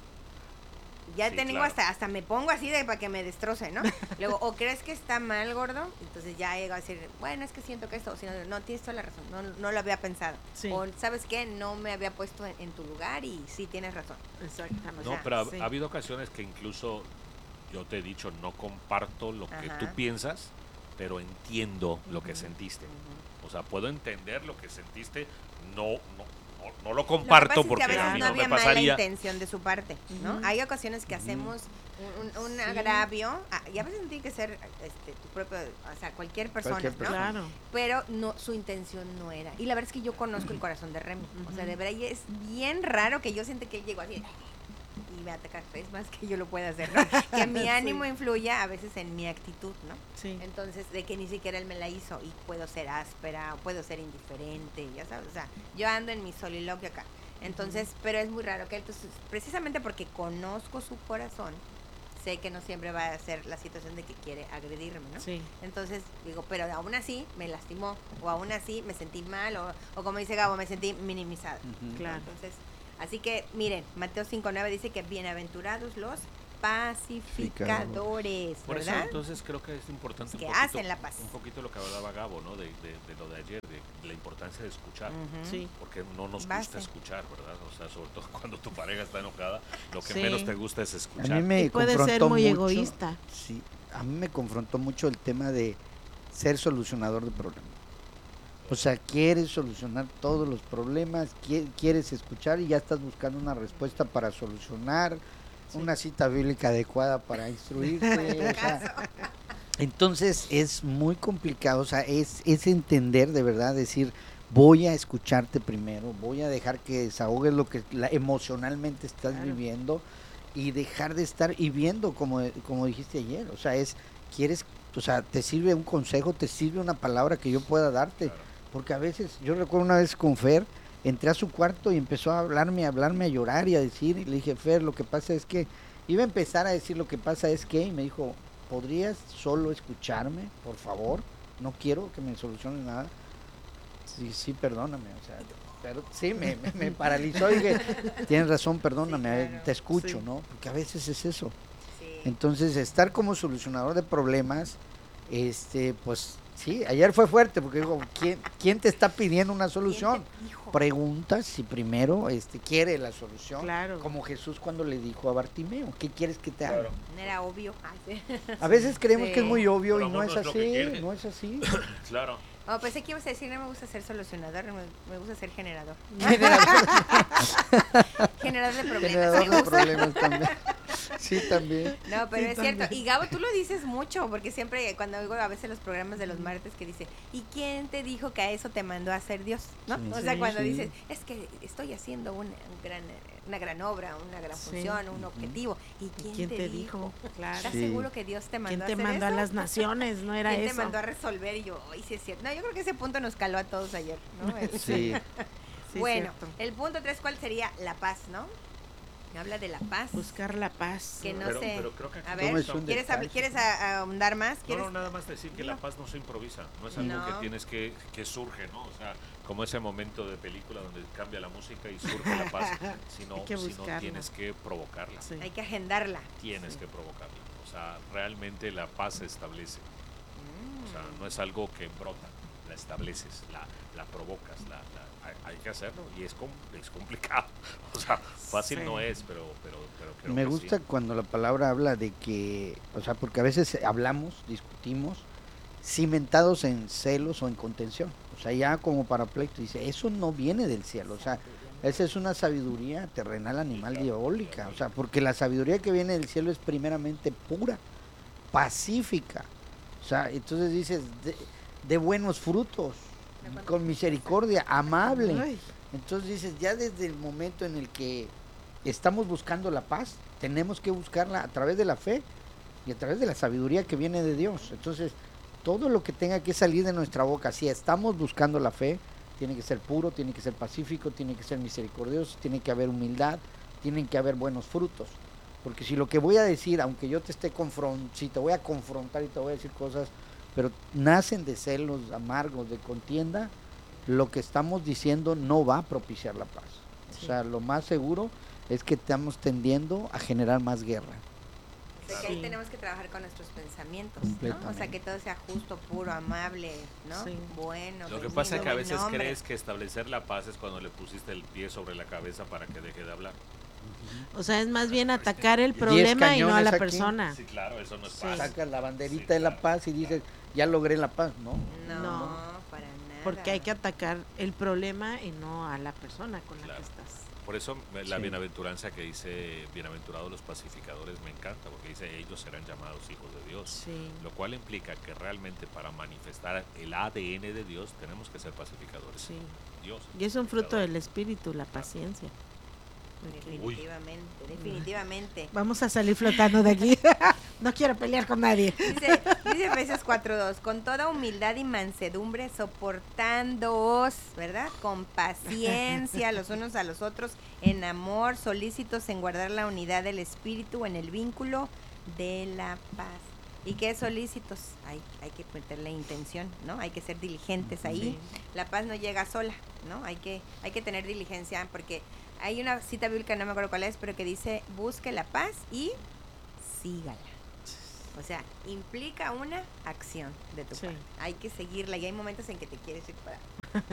ya Sí, tengo claro. hasta me pongo así de para que me destroce, ¿no? Luego, o crees que está mal, gordo, entonces ya llego a decir, bueno, es que siento que esto, sino, no, tienes toda la razón, no lo había pensado. Sí. O, ¿sabes qué? No me había puesto en tu lugar y sí tienes razón. Exactamente. No, sea, pero sí. ha habido ocasiones que incluso yo te he dicho, no comparto lo que Ajá. tú piensas, pero entiendo lo que sentiste. O sea, puedo entender lo que sentiste, no lo comparto Lo que porque pasa es que a a veces mí no no me había mala pasaría. intención de su parte, ¿no? Ujú. Hay ocasiones que hacemos un agravio, y a veces no tiene que ser tu propio, o sea, cualquier persona, Cualquier ¿no? persona. Claro. Pero no, su intención no era. Y la verdad es que yo conozco el corazón de Remy. O sea, de verdad, y es bien raro que yo siente que él llegó así. me ataca, es más que yo lo pueda hacer, ¿no? Que mi ánimo influya a veces en mi actitud, ¿no? Sí. Entonces, de que ni siquiera él me la hizo y puedo ser áspera, puedo ser indiferente, ya sabes, o sea, yo ando en mi soliloquio acá. Entonces, pero es muy raro que él, entonces, precisamente porque conozco su corazón, sé que no siempre va a ser la situación de que quiere agredirme, ¿no? Sí. Entonces digo, pero aún así me lastimó, o aún así me sentí mal, o como dice Gabo, me sentí minimizada. Ujú. Claro. Entonces, así que miren, Mateo 5:9 dice que bienaventurados los pacificadores, Por eso ¿verdad? entonces creo que es importante Que hacen la paz. un poquito lo que hablaba Gabo, ¿no? De lo de ayer, de la importancia de escuchar. Ujú. Sí. Porque no nos Base. gusta escuchar, ¿verdad? O sea, sobre todo cuando tu pareja está enojada, lo que Sí. menos te gusta es A escuchar. mí me Y puede ser confrontó muy mucho, egoísta. Sí, a mí me confrontó mucho el tema de ser solucionador de problemas. O sea, quieres solucionar todos los problemas, quieres escuchar y ya estás buscando una respuesta para solucionar, Sí. una cita bíblica adecuada para instruirte. O sea, entonces es muy complicado, o sea, es entender de verdad, decir, voy a escucharte primero, voy a dejar que desahogues lo que emocionalmente estás Claro. viviendo y dejar de estar y viendo como dijiste ayer, o sea, quieres, o sea, te sirve un consejo, te sirve una palabra que yo pueda darte, Claro. porque a veces, yo recuerdo una vez con Fer, entré a su cuarto y empezó a hablarme, a llorar y a decir, y le dije, Fer, lo que pasa es que, iba a empezar a decir lo que pasa es que, y me dijo, ¿podrías solo escucharme, por favor? No quiero que me soluciones nada. Sí, perdóname, o sea, pero sí, me paralizó y dije, tienes razón, perdóname, Sí, claro. te escucho, Sí. ¿no? Porque a veces es eso. Sí. Entonces, estar como solucionador de problemas, pues sí, ayer fue fuerte, porque digo, ¿quién te está pidiendo una solución? ¿Quién te dijo? Preguntas si primero quiere la solución, Claro. como Jesús cuando le dijo a Bartimeo, ¿qué quieres que te haga? Claro. No era obvio. Ay, sí. A veces creemos Sí. que es muy obvio Pero y no amor, es no es lo que así, quiere. no es así. Claro. Oh, pensé que ibas a decir, no me gusta ser solucionador, me gusta ser generador. Generador de problemas. Generador me de gusta. problemas también. Sí, también. No, pero Sí, es cierto. también. Y Gabo, tú lo dices mucho, porque siempre cuando oigo a veces los programas de los martes que dice, ¿y quién te dijo que a eso te mandó a hacer Dios? ¿No? Sí. O sea, Sí, cuando sí. dices, es que estoy haciendo una gran obra, una gran Sí. función, un objetivo. ¿Y quién, te dijo? Claro. ¿Estás Sí. seguro que Dios te mandó ¿Quién a te hacer mandó a eso? las naciones? No era ¿Quién eso. te mandó a resolver? Y yo, ay, sí es cierto. No, yo creo que ese punto nos caló a todos ayer, ¿no? Sí. Sí, Bueno, cierto. el punto 3, ¿cuál sería? La paz, ¿no? Habla de la paz. Buscar la paz. Que no pero, sé. pero creo que aquí A todos ver, estamos- ¿quieres ahondar más? No, ¿Quieres? no, nada más decir que la paz no se improvisa, no es algo No. que tienes que surge, ¿no? O sea, como ese momento de película donde cambia la música y surge la paz, sino, Hay que sino buscarla. tienes que provocarla, Sí. Hay que agendarla. tienes Sí. que provocarla. O sea, realmente la paz se establece, o sea, no es algo que brota, la estableces, la provocas, hay que hacerlo y es complicado, o sea, fácil Sí. no es, pero creo Me que gusta sí. cuando la palabra habla de que, o sea, porque a veces hablamos, discutimos, cimentados en celos o en contención. O sea, ya como para pleito, dice, eso no viene del cielo. O sea, esa es una sabiduría terrenal, animal, diabólica. O sea, porque la sabiduría que viene del cielo es primeramente pura, pacífica. O sea, entonces dices, de buenos frutos, con misericordia, amable. Ay, Entonces dices, ya desde el momento en el que estamos buscando la paz, tenemos que buscarla a través de la fe y a través de la sabiduría que viene de Dios. Entonces, todo lo que tenga que salir de nuestra boca, si estamos buscando la fe, tiene que ser puro, tiene que ser pacífico, tiene que ser misericordioso, tiene que haber humildad, tienen que haber buenos frutos. Porque si lo que voy a decir, aunque yo te esté si te voy a confrontar y te voy a decir cosas, pero nacen de celos amargos, de contienda, lo que estamos diciendo no va a propiciar la paz. Sí. O sea, lo más seguro es que estamos tendiendo a generar más guerra. O sea, que ahí Sí. tenemos que trabajar con nuestros pensamientos, ¿no? O sea, Completamente. que todo sea justo, puro, amable, ¿no? Sí. Bueno. Lo que benigno, pasa es que a buen veces hombre. crees que establecer la paz es cuando le pusiste el pie sobre la cabeza para que deje de hablar. o sea, es más bien atacar el 10 problema y no a cañones la aquí. persona. Sí, claro, eso no es Sí. paz. Sacas la banderita Sí, de la claro, paz y dices, ya logré la paz, ¿no? No, No. para nada. Porque hay que atacar el problema y no a la persona con la Claro. que estás. Por eso la Sí. bienaventuranza que dice, bienaventurados los pacificadores, me encanta, porque dice, ellos serán llamados hijos de Dios. Sí. Lo cual implica que realmente para manifestar el ADN de Dios tenemos que ser pacificadores. Sí. Dios. Y es un fruto pacificador. del espíritu, la paciencia. Definitivamente. Vamos a salir flotando de aquí. No quiero pelear con nadie. Dice Efesios 4:2, con toda humildad y mansedumbre, soportándoos, ¿verdad? Con paciencia los unos a los otros, en amor, solícitos en guardar la unidad del espíritu, en el vínculo de la paz. ¿Y qué es solícitos? Hay que meterle intención, ¿no? Hay que ser diligentes ahí. Sí. La paz no llega sola, ¿no? Hay que tener diligencia, porque hay una cita bíblica, no me acuerdo cuál es, pero que dice, busque la paz y sígala. O sea, implica una acción de tu parte. Hay que seguirla y hay momentos en que te quieres ir para...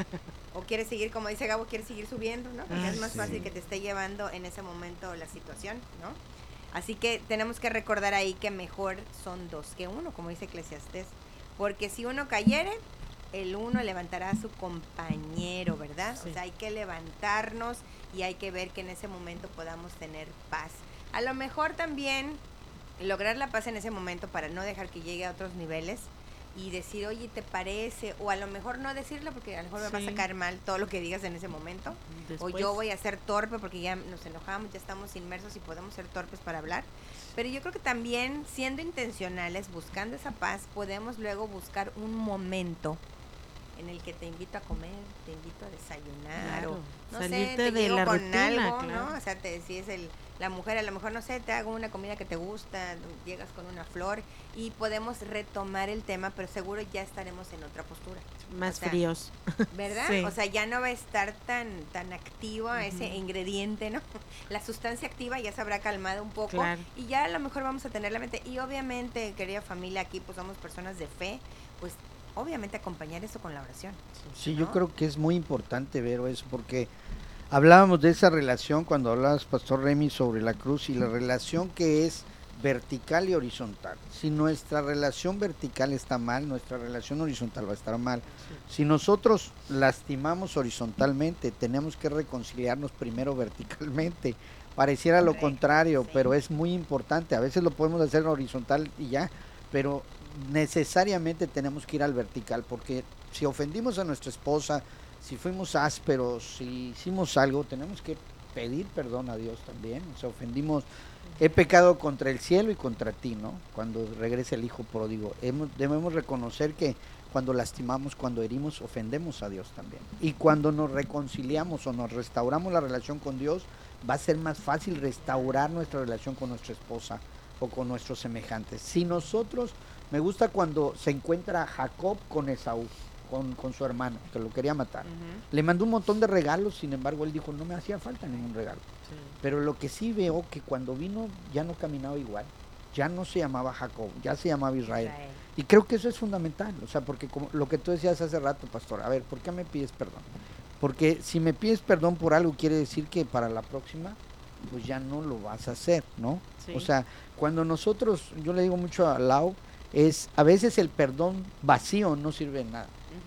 o quieres seguir, como dice Gabo, quieres seguir subiendo, ¿no? Porque es más fácil que te esté llevando en ese momento la situación, ¿no? Así que tenemos que recordar ahí que mejor son dos que uno, como dice Eclesiastés. Porque si uno cayere, el uno levantará a su compañero, ¿verdad? Sí. O sea, hay que levantarnos y hay que ver que en ese momento podamos tener paz. A lo mejor también lograr la paz en ese momento para no dejar que llegue a otros niveles y decir, oye, ¿te parece? O a lo mejor no decirlo porque a lo mejor me va a sacar mal todo lo que digas en ese momento. Después, O yo voy a ser torpe porque ya nos enojamos, ya estamos inmersos y podemos ser torpes para hablar. Pero yo creo que también siendo intencionales, buscando esa paz, podemos luego buscar un momento en el que te invito a comer, te invito a desayunar, claro, o no salirte sé, te de llevo la con rutina, algo, claro. ¿no? O sea, si es la mujer, a lo mejor, no sé, te hago una comida que te gusta, llegas con una flor y podemos retomar el tema, pero seguro ya estaremos en otra postura. Más o sea, fríos. ¿verdad? Sí. O sea, ya no va a estar tan activo ese ingrediente, ¿no? La sustancia activa ya se habrá calmado un poco, Claro. y ya a lo mejor vamos a tener la mente. Y obviamente, querida familia, aquí pues somos personas de fe, pues obviamente acompañar eso con la oración. Sí, ¿no? yo creo que es muy importante ver eso, porque hablábamos de esa relación cuando hablabas, Pastor Remy, sobre la cruz y la relación que es vertical y horizontal. Si nuestra relación vertical está mal, nuestra relación horizontal va a estar mal. Si nosotros lastimamos horizontalmente, tenemos que reconciliarnos primero verticalmente. Pareciera lo contrario, sí. pero es muy importante. A veces lo podemos hacer en horizontal y ya, pero necesariamente tenemos que ir al vertical, porque si ofendimos a nuestra esposa, si fuimos ásperos, si hicimos algo, tenemos que pedir perdón a Dios también. O sea, ofendimos, he pecado contra el cielo y contra ti, ¿no? Cuando regrese el hijo pródigo, debemos reconocer que cuando lastimamos, cuando herimos, ofendemos a Dios también. Y cuando nos reconciliamos o nos restauramos la relación con Dios, va a ser más fácil restaurar nuestra relación con nuestra esposa o con nuestros semejantes. Si nosotros, me gusta cuando se encuentra Jacob con Esaú, con su hermano, que lo quería matar. Le mandó un montón de regalos, sin embargo él dijo, no me hacía falta ningún regalo. Sí. Pero lo que sí veo que cuando vino ya no caminaba igual, ya no se llamaba Jacob, ya se llamaba Israel. Y creo que eso es fundamental, o sea, porque como lo que tú decías hace rato, pastor, a ver, ¿por qué me pides perdón? Porque si me pides perdón por algo, quiere decir que para la próxima, pues ya no lo vas a hacer, ¿no? Sí. O sea, cuando nosotros, yo le digo mucho a Lau, es a veces el perdón vacío no sirve de nada,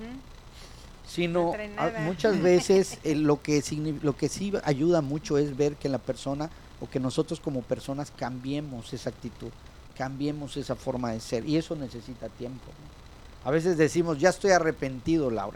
sino No trae nada. muchas veces lo que sí ayuda mucho es ver que la persona o que nosotros como personas cambiemos esa actitud, cambiemos esa forma de ser, y eso necesita tiempo, ¿no? A veces decimos, ya estoy arrepentido, Laura,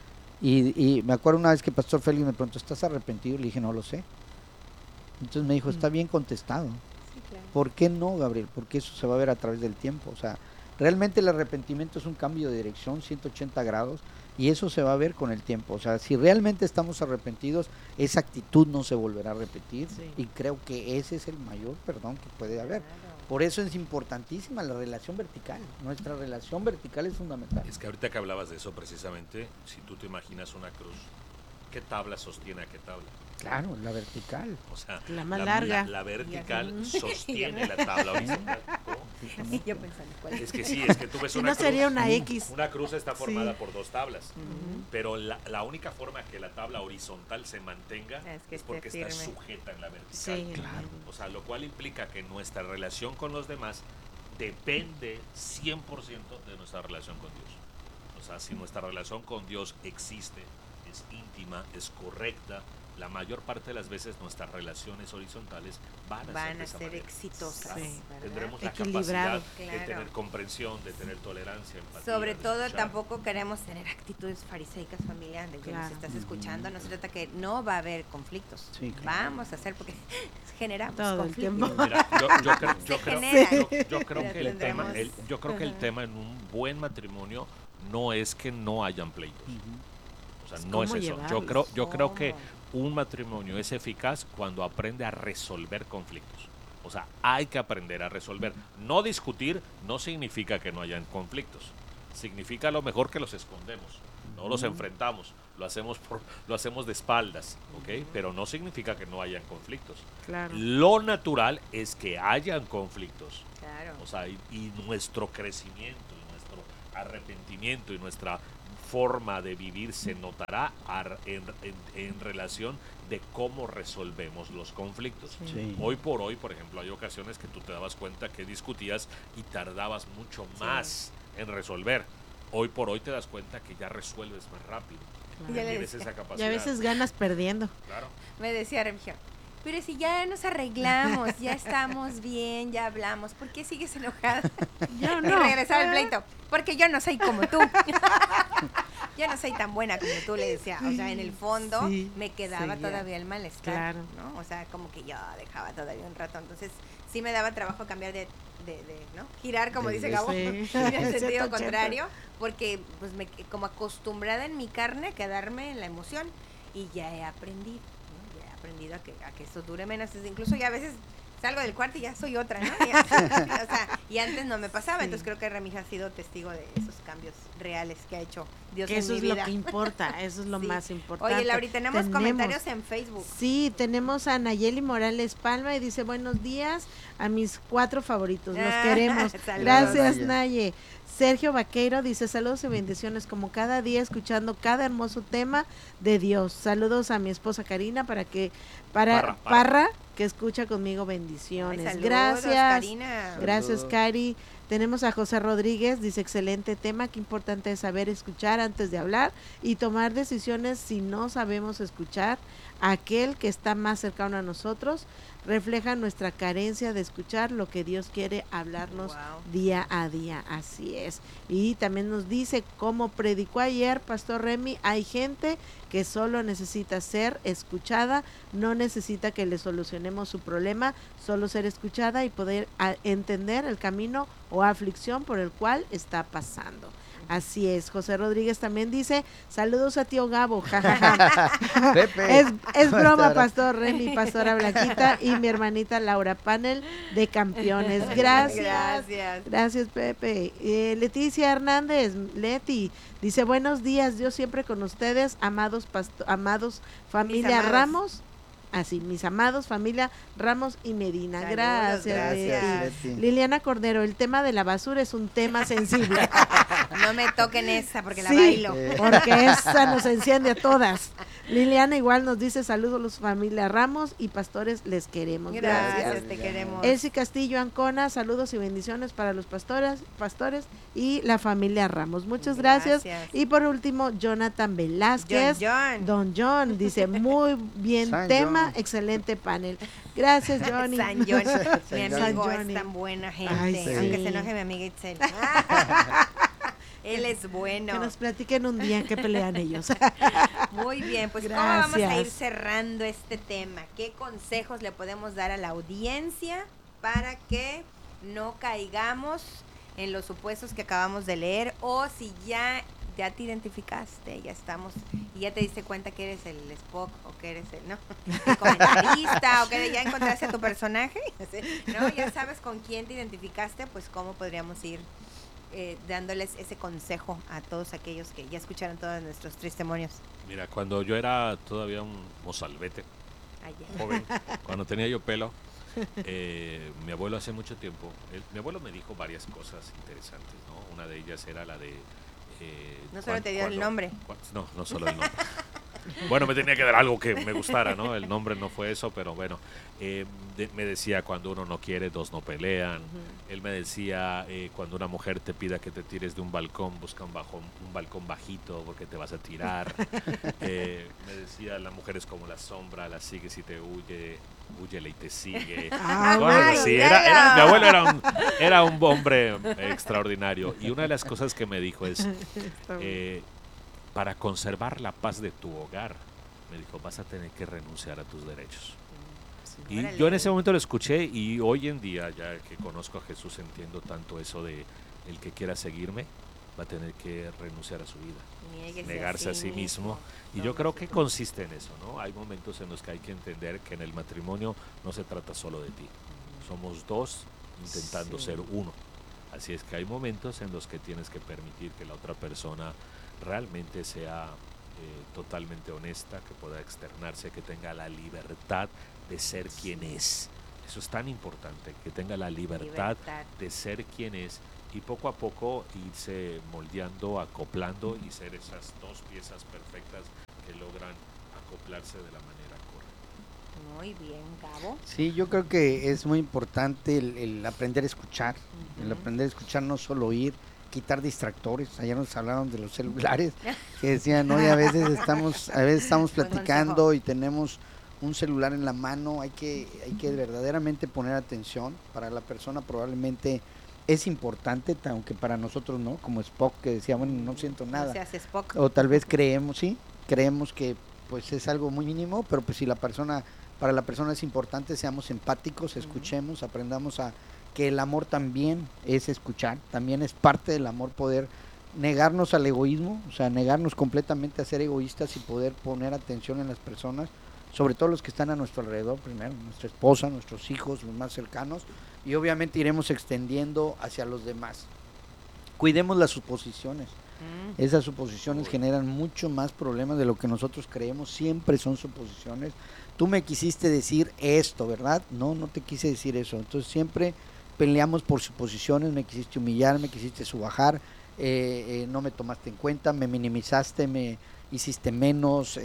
y me acuerdo una vez que Pastor Félix me preguntó, ¿estás arrepentido? Le dije, no lo sé. Entonces me dijo, está bien contestado. Sí, claro. ¿Por qué no, Gabriel? Porque eso se va a ver a través del tiempo. O sea, realmente el arrepentimiento es un cambio de dirección, 180 grados, y eso se va a ver con el tiempo. O sea, si realmente estamos arrepentidos, esa actitud no se volverá a repetir, Sí. y creo que ese es el mayor perdón que puede haber. Claro. Por eso es importantísima la relación vertical. Nuestra relación vertical es fundamental. Es que ahorita que hablabas de eso precisamente, si tú te imaginas una cruz, ¿qué tabla sostiene a qué tabla? Claro, la vertical. O sea, La más larga. La vertical Ya. sostiene la tabla horizontal. ¿no? Y yo pensando, ¿cuál es? Es que sí, es que tú ves Si una no cruz. sería una X. Una cruz está formada Sí. por dos tablas, Ujú. pero la única forma que la tabla horizontal se mantenga Es que es porque esté está firme. sujeta en la vertical. Sí, Claro. O sea, lo cual implica que nuestra relación con los demás depende 100% de nuestra relación con Dios. O sea, si nuestra relación con Dios existe, es íntima, es correcta, la mayor parte de las veces nuestras relaciones horizontales van a ser de esa manera. exitosas. Claro. Sí, ¿verdad? Tendremos la Equilibrado. capacidad de tener comprensión, de tener tolerancia, empatía. Sobre de todo escuchar. tampoco queremos tener actitudes fariseicas, familia, de que nos Claro. estás escuchando. No se trata que no va a haber conflictos. Sí, claro. Vamos a hacer porque generamos Todo el conflictos. tiempo. Mira, yo creo Pero que el tema, tendremos- yo creo que el Ajá. tema en un buen matrimonio no es que no hayan pleitos. O sea, no es cómo eso. llevarlos. Yo creo que ¿Cómo? un matrimonio es eficaz cuando aprende a resolver conflictos. O sea, hay que aprender a resolver. No discutir no significa que no hayan conflictos. Significa a lo mejor que los escondemos, no los enfrentamos, lo hacemos de espaldas, ¿ok? Pero no significa que no hayan conflictos. Claro. Lo natural es que hayan conflictos. Claro. O sea, y nuestro crecimiento, y nuestro arrepentimiento y nuestra forma de vivir se notará en relación de cómo resolvemos los conflictos. Sí. Sí. Hoy por hoy, por ejemplo, hay ocasiones que tú te dabas cuenta que discutías y tardabas mucho más en resolver. Hoy por hoy te das cuenta que ya resuelves más rápido. Claro. Ya le Tienes decía. esa Y capacidad. a veces ganas perdiendo. Claro. Me decía Remigio, pero si ya nos arreglamos, ya estamos bien, ya hablamos, ¿por qué sigues enojada? Yo Y no. regresaba el pleito, porque yo no soy como tú. Yo no soy tan buena como tú, le decía. O sea, en el fondo Sí, me quedaba seguía. todavía el malestar, Claro. ¿no? O sea, como que yo dejaba todavía un rato. Entonces, sí me daba trabajo cambiar de ¿no? Girar, como dice Gabo, Sí. en el 180. sentido contrario, porque pues como acostumbrada en mi carne a quedarme en la emoción y ya he aprendido, ¿no? Ya he aprendido a que eso dure menos. Incluso ya a veces salgo del cuarto y ya soy otra, ¿no? O sea, y antes no me pasaba, Sí. entonces creo que Remija ha sido testigo de esos cambios reales que ha hecho Dios Que en eso mi es vida. lo que importa, eso es lo Sí. más importante. Oye, Laura, tenemos comentarios en Facebook. Sí, tenemos a Nayeli Morales Palma y dice, buenos días a mis 4 favoritos, los queremos. Saludos. Gracias, Naye. Naye. Sergio Vaqueiro dice, saludos y bendiciones como cada día escuchando cada hermoso tema de Dios. Saludos a mi esposa Karina Parra, que escucha conmigo, Ay, bendiciones. saludos, Gracias. Karina. Gracias, Saludos. Cari. Tenemos a José Rodríguez, dice, excelente tema, qué importante es saber escuchar antes de hablar y tomar decisiones si no sabemos escuchar. Aquel que está más cercano a nosotros refleja nuestra carencia de escuchar lo que Dios quiere hablarnos Wow. día a día, así es. Y también nos dice, como predicó ayer Pastor Remy, hay gente que solo necesita ser escuchada, no necesita que le solucionemos su problema, solo ser escuchada y poder entender el camino o aflicción por el cual está pasando. Así es. José Rodríguez también dice, saludos a tío Gabo, jajaja. Pepe. Es broma, Hasta Pastor Remy, Pastora Blanquita y mi hermanita Laura Panel de Campeones. Gracias. Gracias. Gracias, Pepe. Leticia Hernández, Leti, dice, buenos días, Dios siempre con ustedes, amados familia amados. Ramos. Así, mis amados, familia Ramos y Medina. Saludos, Gracias, gracias. Leti. Leti. Liliana Cordero, el tema de la basura es un tema sensible. No me toquen esa porque la Sí, bailo. porque esa nos enciende a todas. Liliana igual nos dice, saludos a los familia Ramos y pastores, les queremos. Gracias, Gracias. te queremos. Elsie Castillo Ancona, saludos y bendiciones para los pastores y la familia Ramos. Muchas gracias. Y por último, Jonathan Velázquez. John. Don John dice, muy bien San tema, John. excelente panel. Gracias, Johnny. San John, mi San amigo Johnny. es tan buena gente, Ay, sí. aunque se enoje mi amiga Itzel. Él es bueno. Que nos platiquen un día en qué pelean ellos. Muy bien, pues ¿cómo vamos a ir Gracias. cerrando este tema? ¿Qué consejos le podemos dar a la audiencia para que no caigamos en los supuestos que acabamos de leer? O si ya te identificaste, ya estamos, y ya te diste cuenta que eres el Spock o que eres el comentarista o que ya encontraste a tu personaje, ¿no? Ya sabes con quién te identificaste, pues cómo podríamos ir dándoles ese consejo a todos aquellos que ya escucharon todos nuestros testimonios. Mira, cuando yo era todavía un mozalbete, Ayer. joven, cuando tenía yo pelo, mi abuelo hace mucho tiempo, mi abuelo me dijo varias cosas interesantes, ¿no? Una de ellas era la de... No solo te dio el nombre. No solo el nombre. Bueno, me tenía que dar algo que me gustara, ¿no? El nombre no fue eso, pero bueno. Me decía, cuando uno no quiere, dos no pelean. Él me decía, cuando una mujer te pida que te tires de un balcón, busca un balcón bajito porque te vas a tirar. Me decía, la mujer es como la sombra, la sigues y te huye, húyele y te sigue. Bueno, sí, mi abuelo era un hombre extraordinario. Y una de las cosas que me dijo es, para conservar la paz de tu hogar, me dijo, vas a tener que renunciar a tus derechos. Y yo en ese momento lo escuché, y hoy en día, ya que conozco a Jesús, entiendo tanto eso de el que quiera seguirme va a tener que renunciar a su vida, negarse a sí mismo. Y yo creo que consiste en eso, ¿no? Hay momentos en los que hay que entender que en el matrimonio no se trata solo de ti. Somos dos intentando ser uno. Así es que hay momentos en los que tienes que permitir que la otra persona realmente sea totalmente honesta, que pueda externarse, que tenga la libertad de ser quien es. Eso es tan importante, que tenga la libertad de ser quien es, y poco a poco irse moldeando, acoplando y ser esas dos piezas perfectas que logran acoplarse de la manera correcta. Muy bien, Gabo. Sí, yo creo que es muy importante el aprender a escuchar, el aprender a escuchar, no solo oír, quitar distractores. Ayer nos hablaron de los celulares, que decían, oye, a veces estamos platicando y tenemos un celular en la mano. Hay que verdaderamente poner atención. Para la persona probablemente es importante, aunque para nosotros no, como Spock, que decía, bueno, no siento nada. No se hace Spock. O tal vez creemos que pues es algo muy mínimo, pero pues si para la persona es importante, seamos empáticos, escuchemos, aprendamos a que el amor también es escuchar, también es parte del amor poder negarnos al egoísmo, o sea, negarnos completamente a ser egoístas y poder poner atención en las personas, sobre todo los que están a nuestro alrededor, primero, nuestra esposa, nuestros hijos, los más cercanos, y obviamente iremos extendiendo hacia los demás. Cuidemos las suposiciones. Esas suposiciones generan mucho más problemas de lo que nosotros creemos, siempre son suposiciones. Tú me quisiste decir esto, ¿verdad? No te quise decir eso. Entonces siempre peleamos por suposiciones, me quisiste humillar, me quisiste subajar, no me tomaste en cuenta, me minimizaste, me hiciste menos,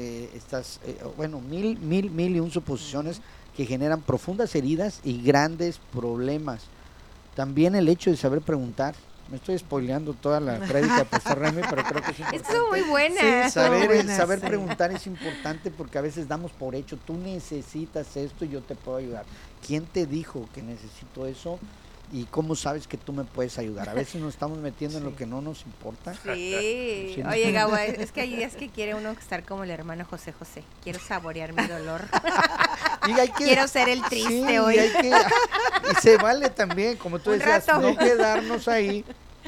mil y un suposiciones que generan profundas heridas y grandes problemas. También el hecho de saber preguntar. Me estoy spoileando toda la prédica de Pastor Remy, pero creo que es importante. Estuvo muy buena. Sí, saber preguntar es importante, porque a veces damos por hecho, tú necesitas esto y yo te puedo ayudar. ¿Quién te dijo que necesito eso? ¿Y cómo sabes que tú me puedes ayudar? A veces nos estamos metiendo en lo que no nos importa. Sí. Oye, Gabo, es que hay días que quiere uno estar como el hermano José José. Quiero saborear mi dolor. Quiero ser el triste hoy. Y se vale también, como tú decías, no quedarnos ahí,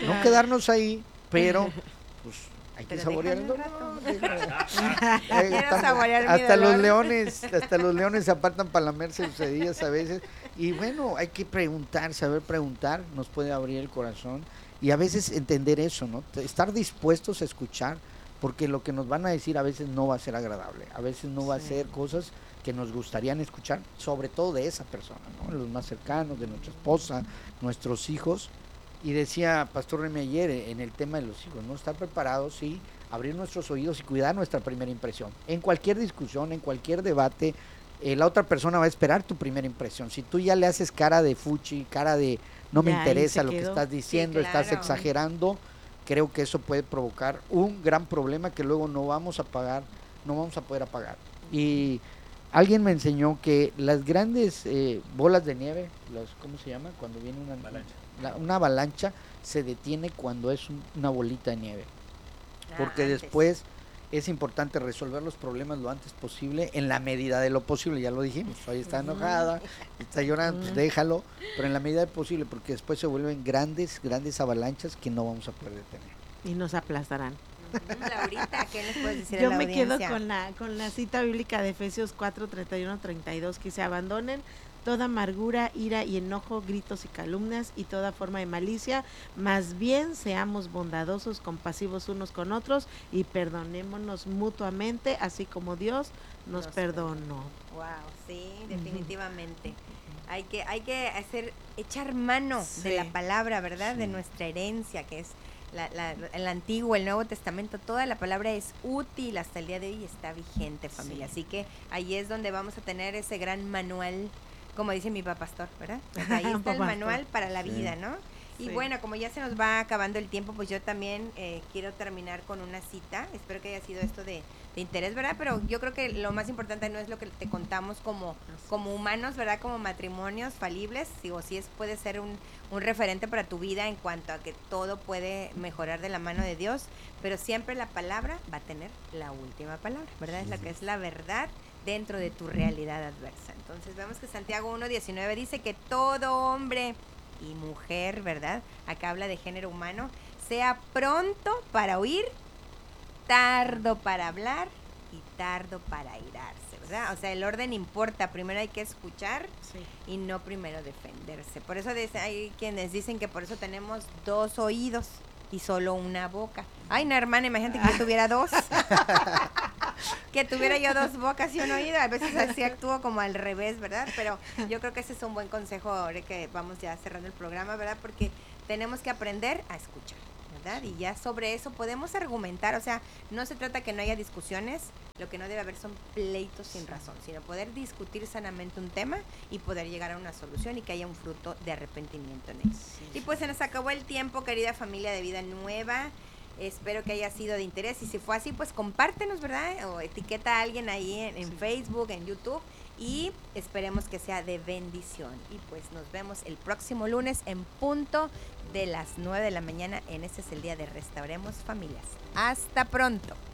pero pues hay que saborear el dolor. Quiero saborear mi hasta dolor. los leones se apartan para lamerse sus heridas a veces. Y bueno, hay que preguntar, saber preguntar, nos puede abrir el corazón. Y a veces entender eso, ¿no? Estar dispuestos a escuchar, porque lo que nos van a decir a veces no va a ser agradable. A veces no va a ser cosas que nos gustarían escuchar, sobre todo de esa persona, ¿no? Los más cercanos, de nuestra esposa, nuestros hijos. Y decía Pastor Remy ayer en el tema de los hijos, ¿no? Estar preparados, sí, abrir nuestros oídos y cuidar nuestra primera impresión. En cualquier discusión, en cualquier debate, la otra persona va a esperar tu primera impresión. Si tú ya le haces cara de fuchi, cara de no me interesa lo que estás diciendo, sí, claro, estás exagerando, creo que eso puede provocar un gran problema que luego no vamos a poder apagar. Y alguien me enseñó que las grandes bolas de nieve, ¿cómo se llama? Cuando viene una avalancha, se detiene cuando es una bolita de nieve. Porque después es importante resolver los problemas lo antes posible, en la medida de lo posible, ya lo dijimos. Hoy está enojada, está llorando, pues déjalo, pero en la medida de posible, porque después se vuelven grandes avalanchas que no vamos a poder detener. Y nos aplastarán. Laurita, ¿qué les puedes decir Yo a la me audiencia? quedo con la cita bíblica de Efesios 4, 31, 32, que se abandonen toda amargura, ira y enojo, gritos y calumnias y toda forma de malicia, más bien seamos bondadosos, compasivos unos con otros y perdonémonos mutuamente, así como Dios nos perdonó. Wow, sí, definitivamente. Hay que echar mano de la palabra, ¿verdad? De nuestra herencia, que es el Antiguo, el Nuevo Testamento, toda la palabra es útil hasta el día de hoy y está vigente, familia. Así que ahí es donde vamos a tener ese gran manual, como dice mi papá pastor, ¿verdad? O sea, ahí está el manual para la vida, ¿no? Y bueno, como ya se nos va acabando el tiempo, pues yo también quiero terminar con una cita. Espero que haya sido esto de interés, ¿verdad? Pero yo creo que lo más importante no es lo que te contamos como humanos, ¿verdad? Como matrimonios falibles. Digo, sí puede ser un referente para tu vida en cuanto a que todo puede mejorar de la mano de Dios, pero siempre la palabra va a tener la última palabra, ¿verdad? Es la que es la verdad dentro de tu realidad adversa. Entonces vemos que Santiago 1:19 dice que todo hombre y mujer, ¿verdad? Acá habla de género humano, sea pronto para oír, tardo para hablar y tardo para airarse, ¿verdad? O sea, el orden importa, primero hay que escuchar y no primero defenderse. Por eso hay quienes dicen que por eso tenemos 2 oídos y solo una boca. Ay, no, hermana, imagínate que yo tuviera 2. Que tuviera yo 2 bocas y un oído. A veces así actúo como al revés, ¿verdad? Pero yo creo que ese es un buen consejo ahora que vamos ya cerrando el programa, ¿verdad? Porque tenemos que aprender a escuchar, ¿verdad? Y ya sobre eso podemos argumentar. O sea, no se trata que no haya discusiones. Lo que no debe haber son pleitos sin razón, sino poder discutir sanamente un tema y poder llegar a una solución y que haya un fruto de arrepentimiento en él. Y pues se nos acabó el tiempo, querida familia de Vida Nueva. Espero que haya sido de interés y si fue así, pues compártenos, ¿verdad? O etiqueta a alguien ahí en Facebook, en YouTube y esperemos que sea de bendición. Y pues nos vemos el próximo lunes en punto de las 9 de la mañana. En este es el día de Restauremos Familias. Hasta pronto.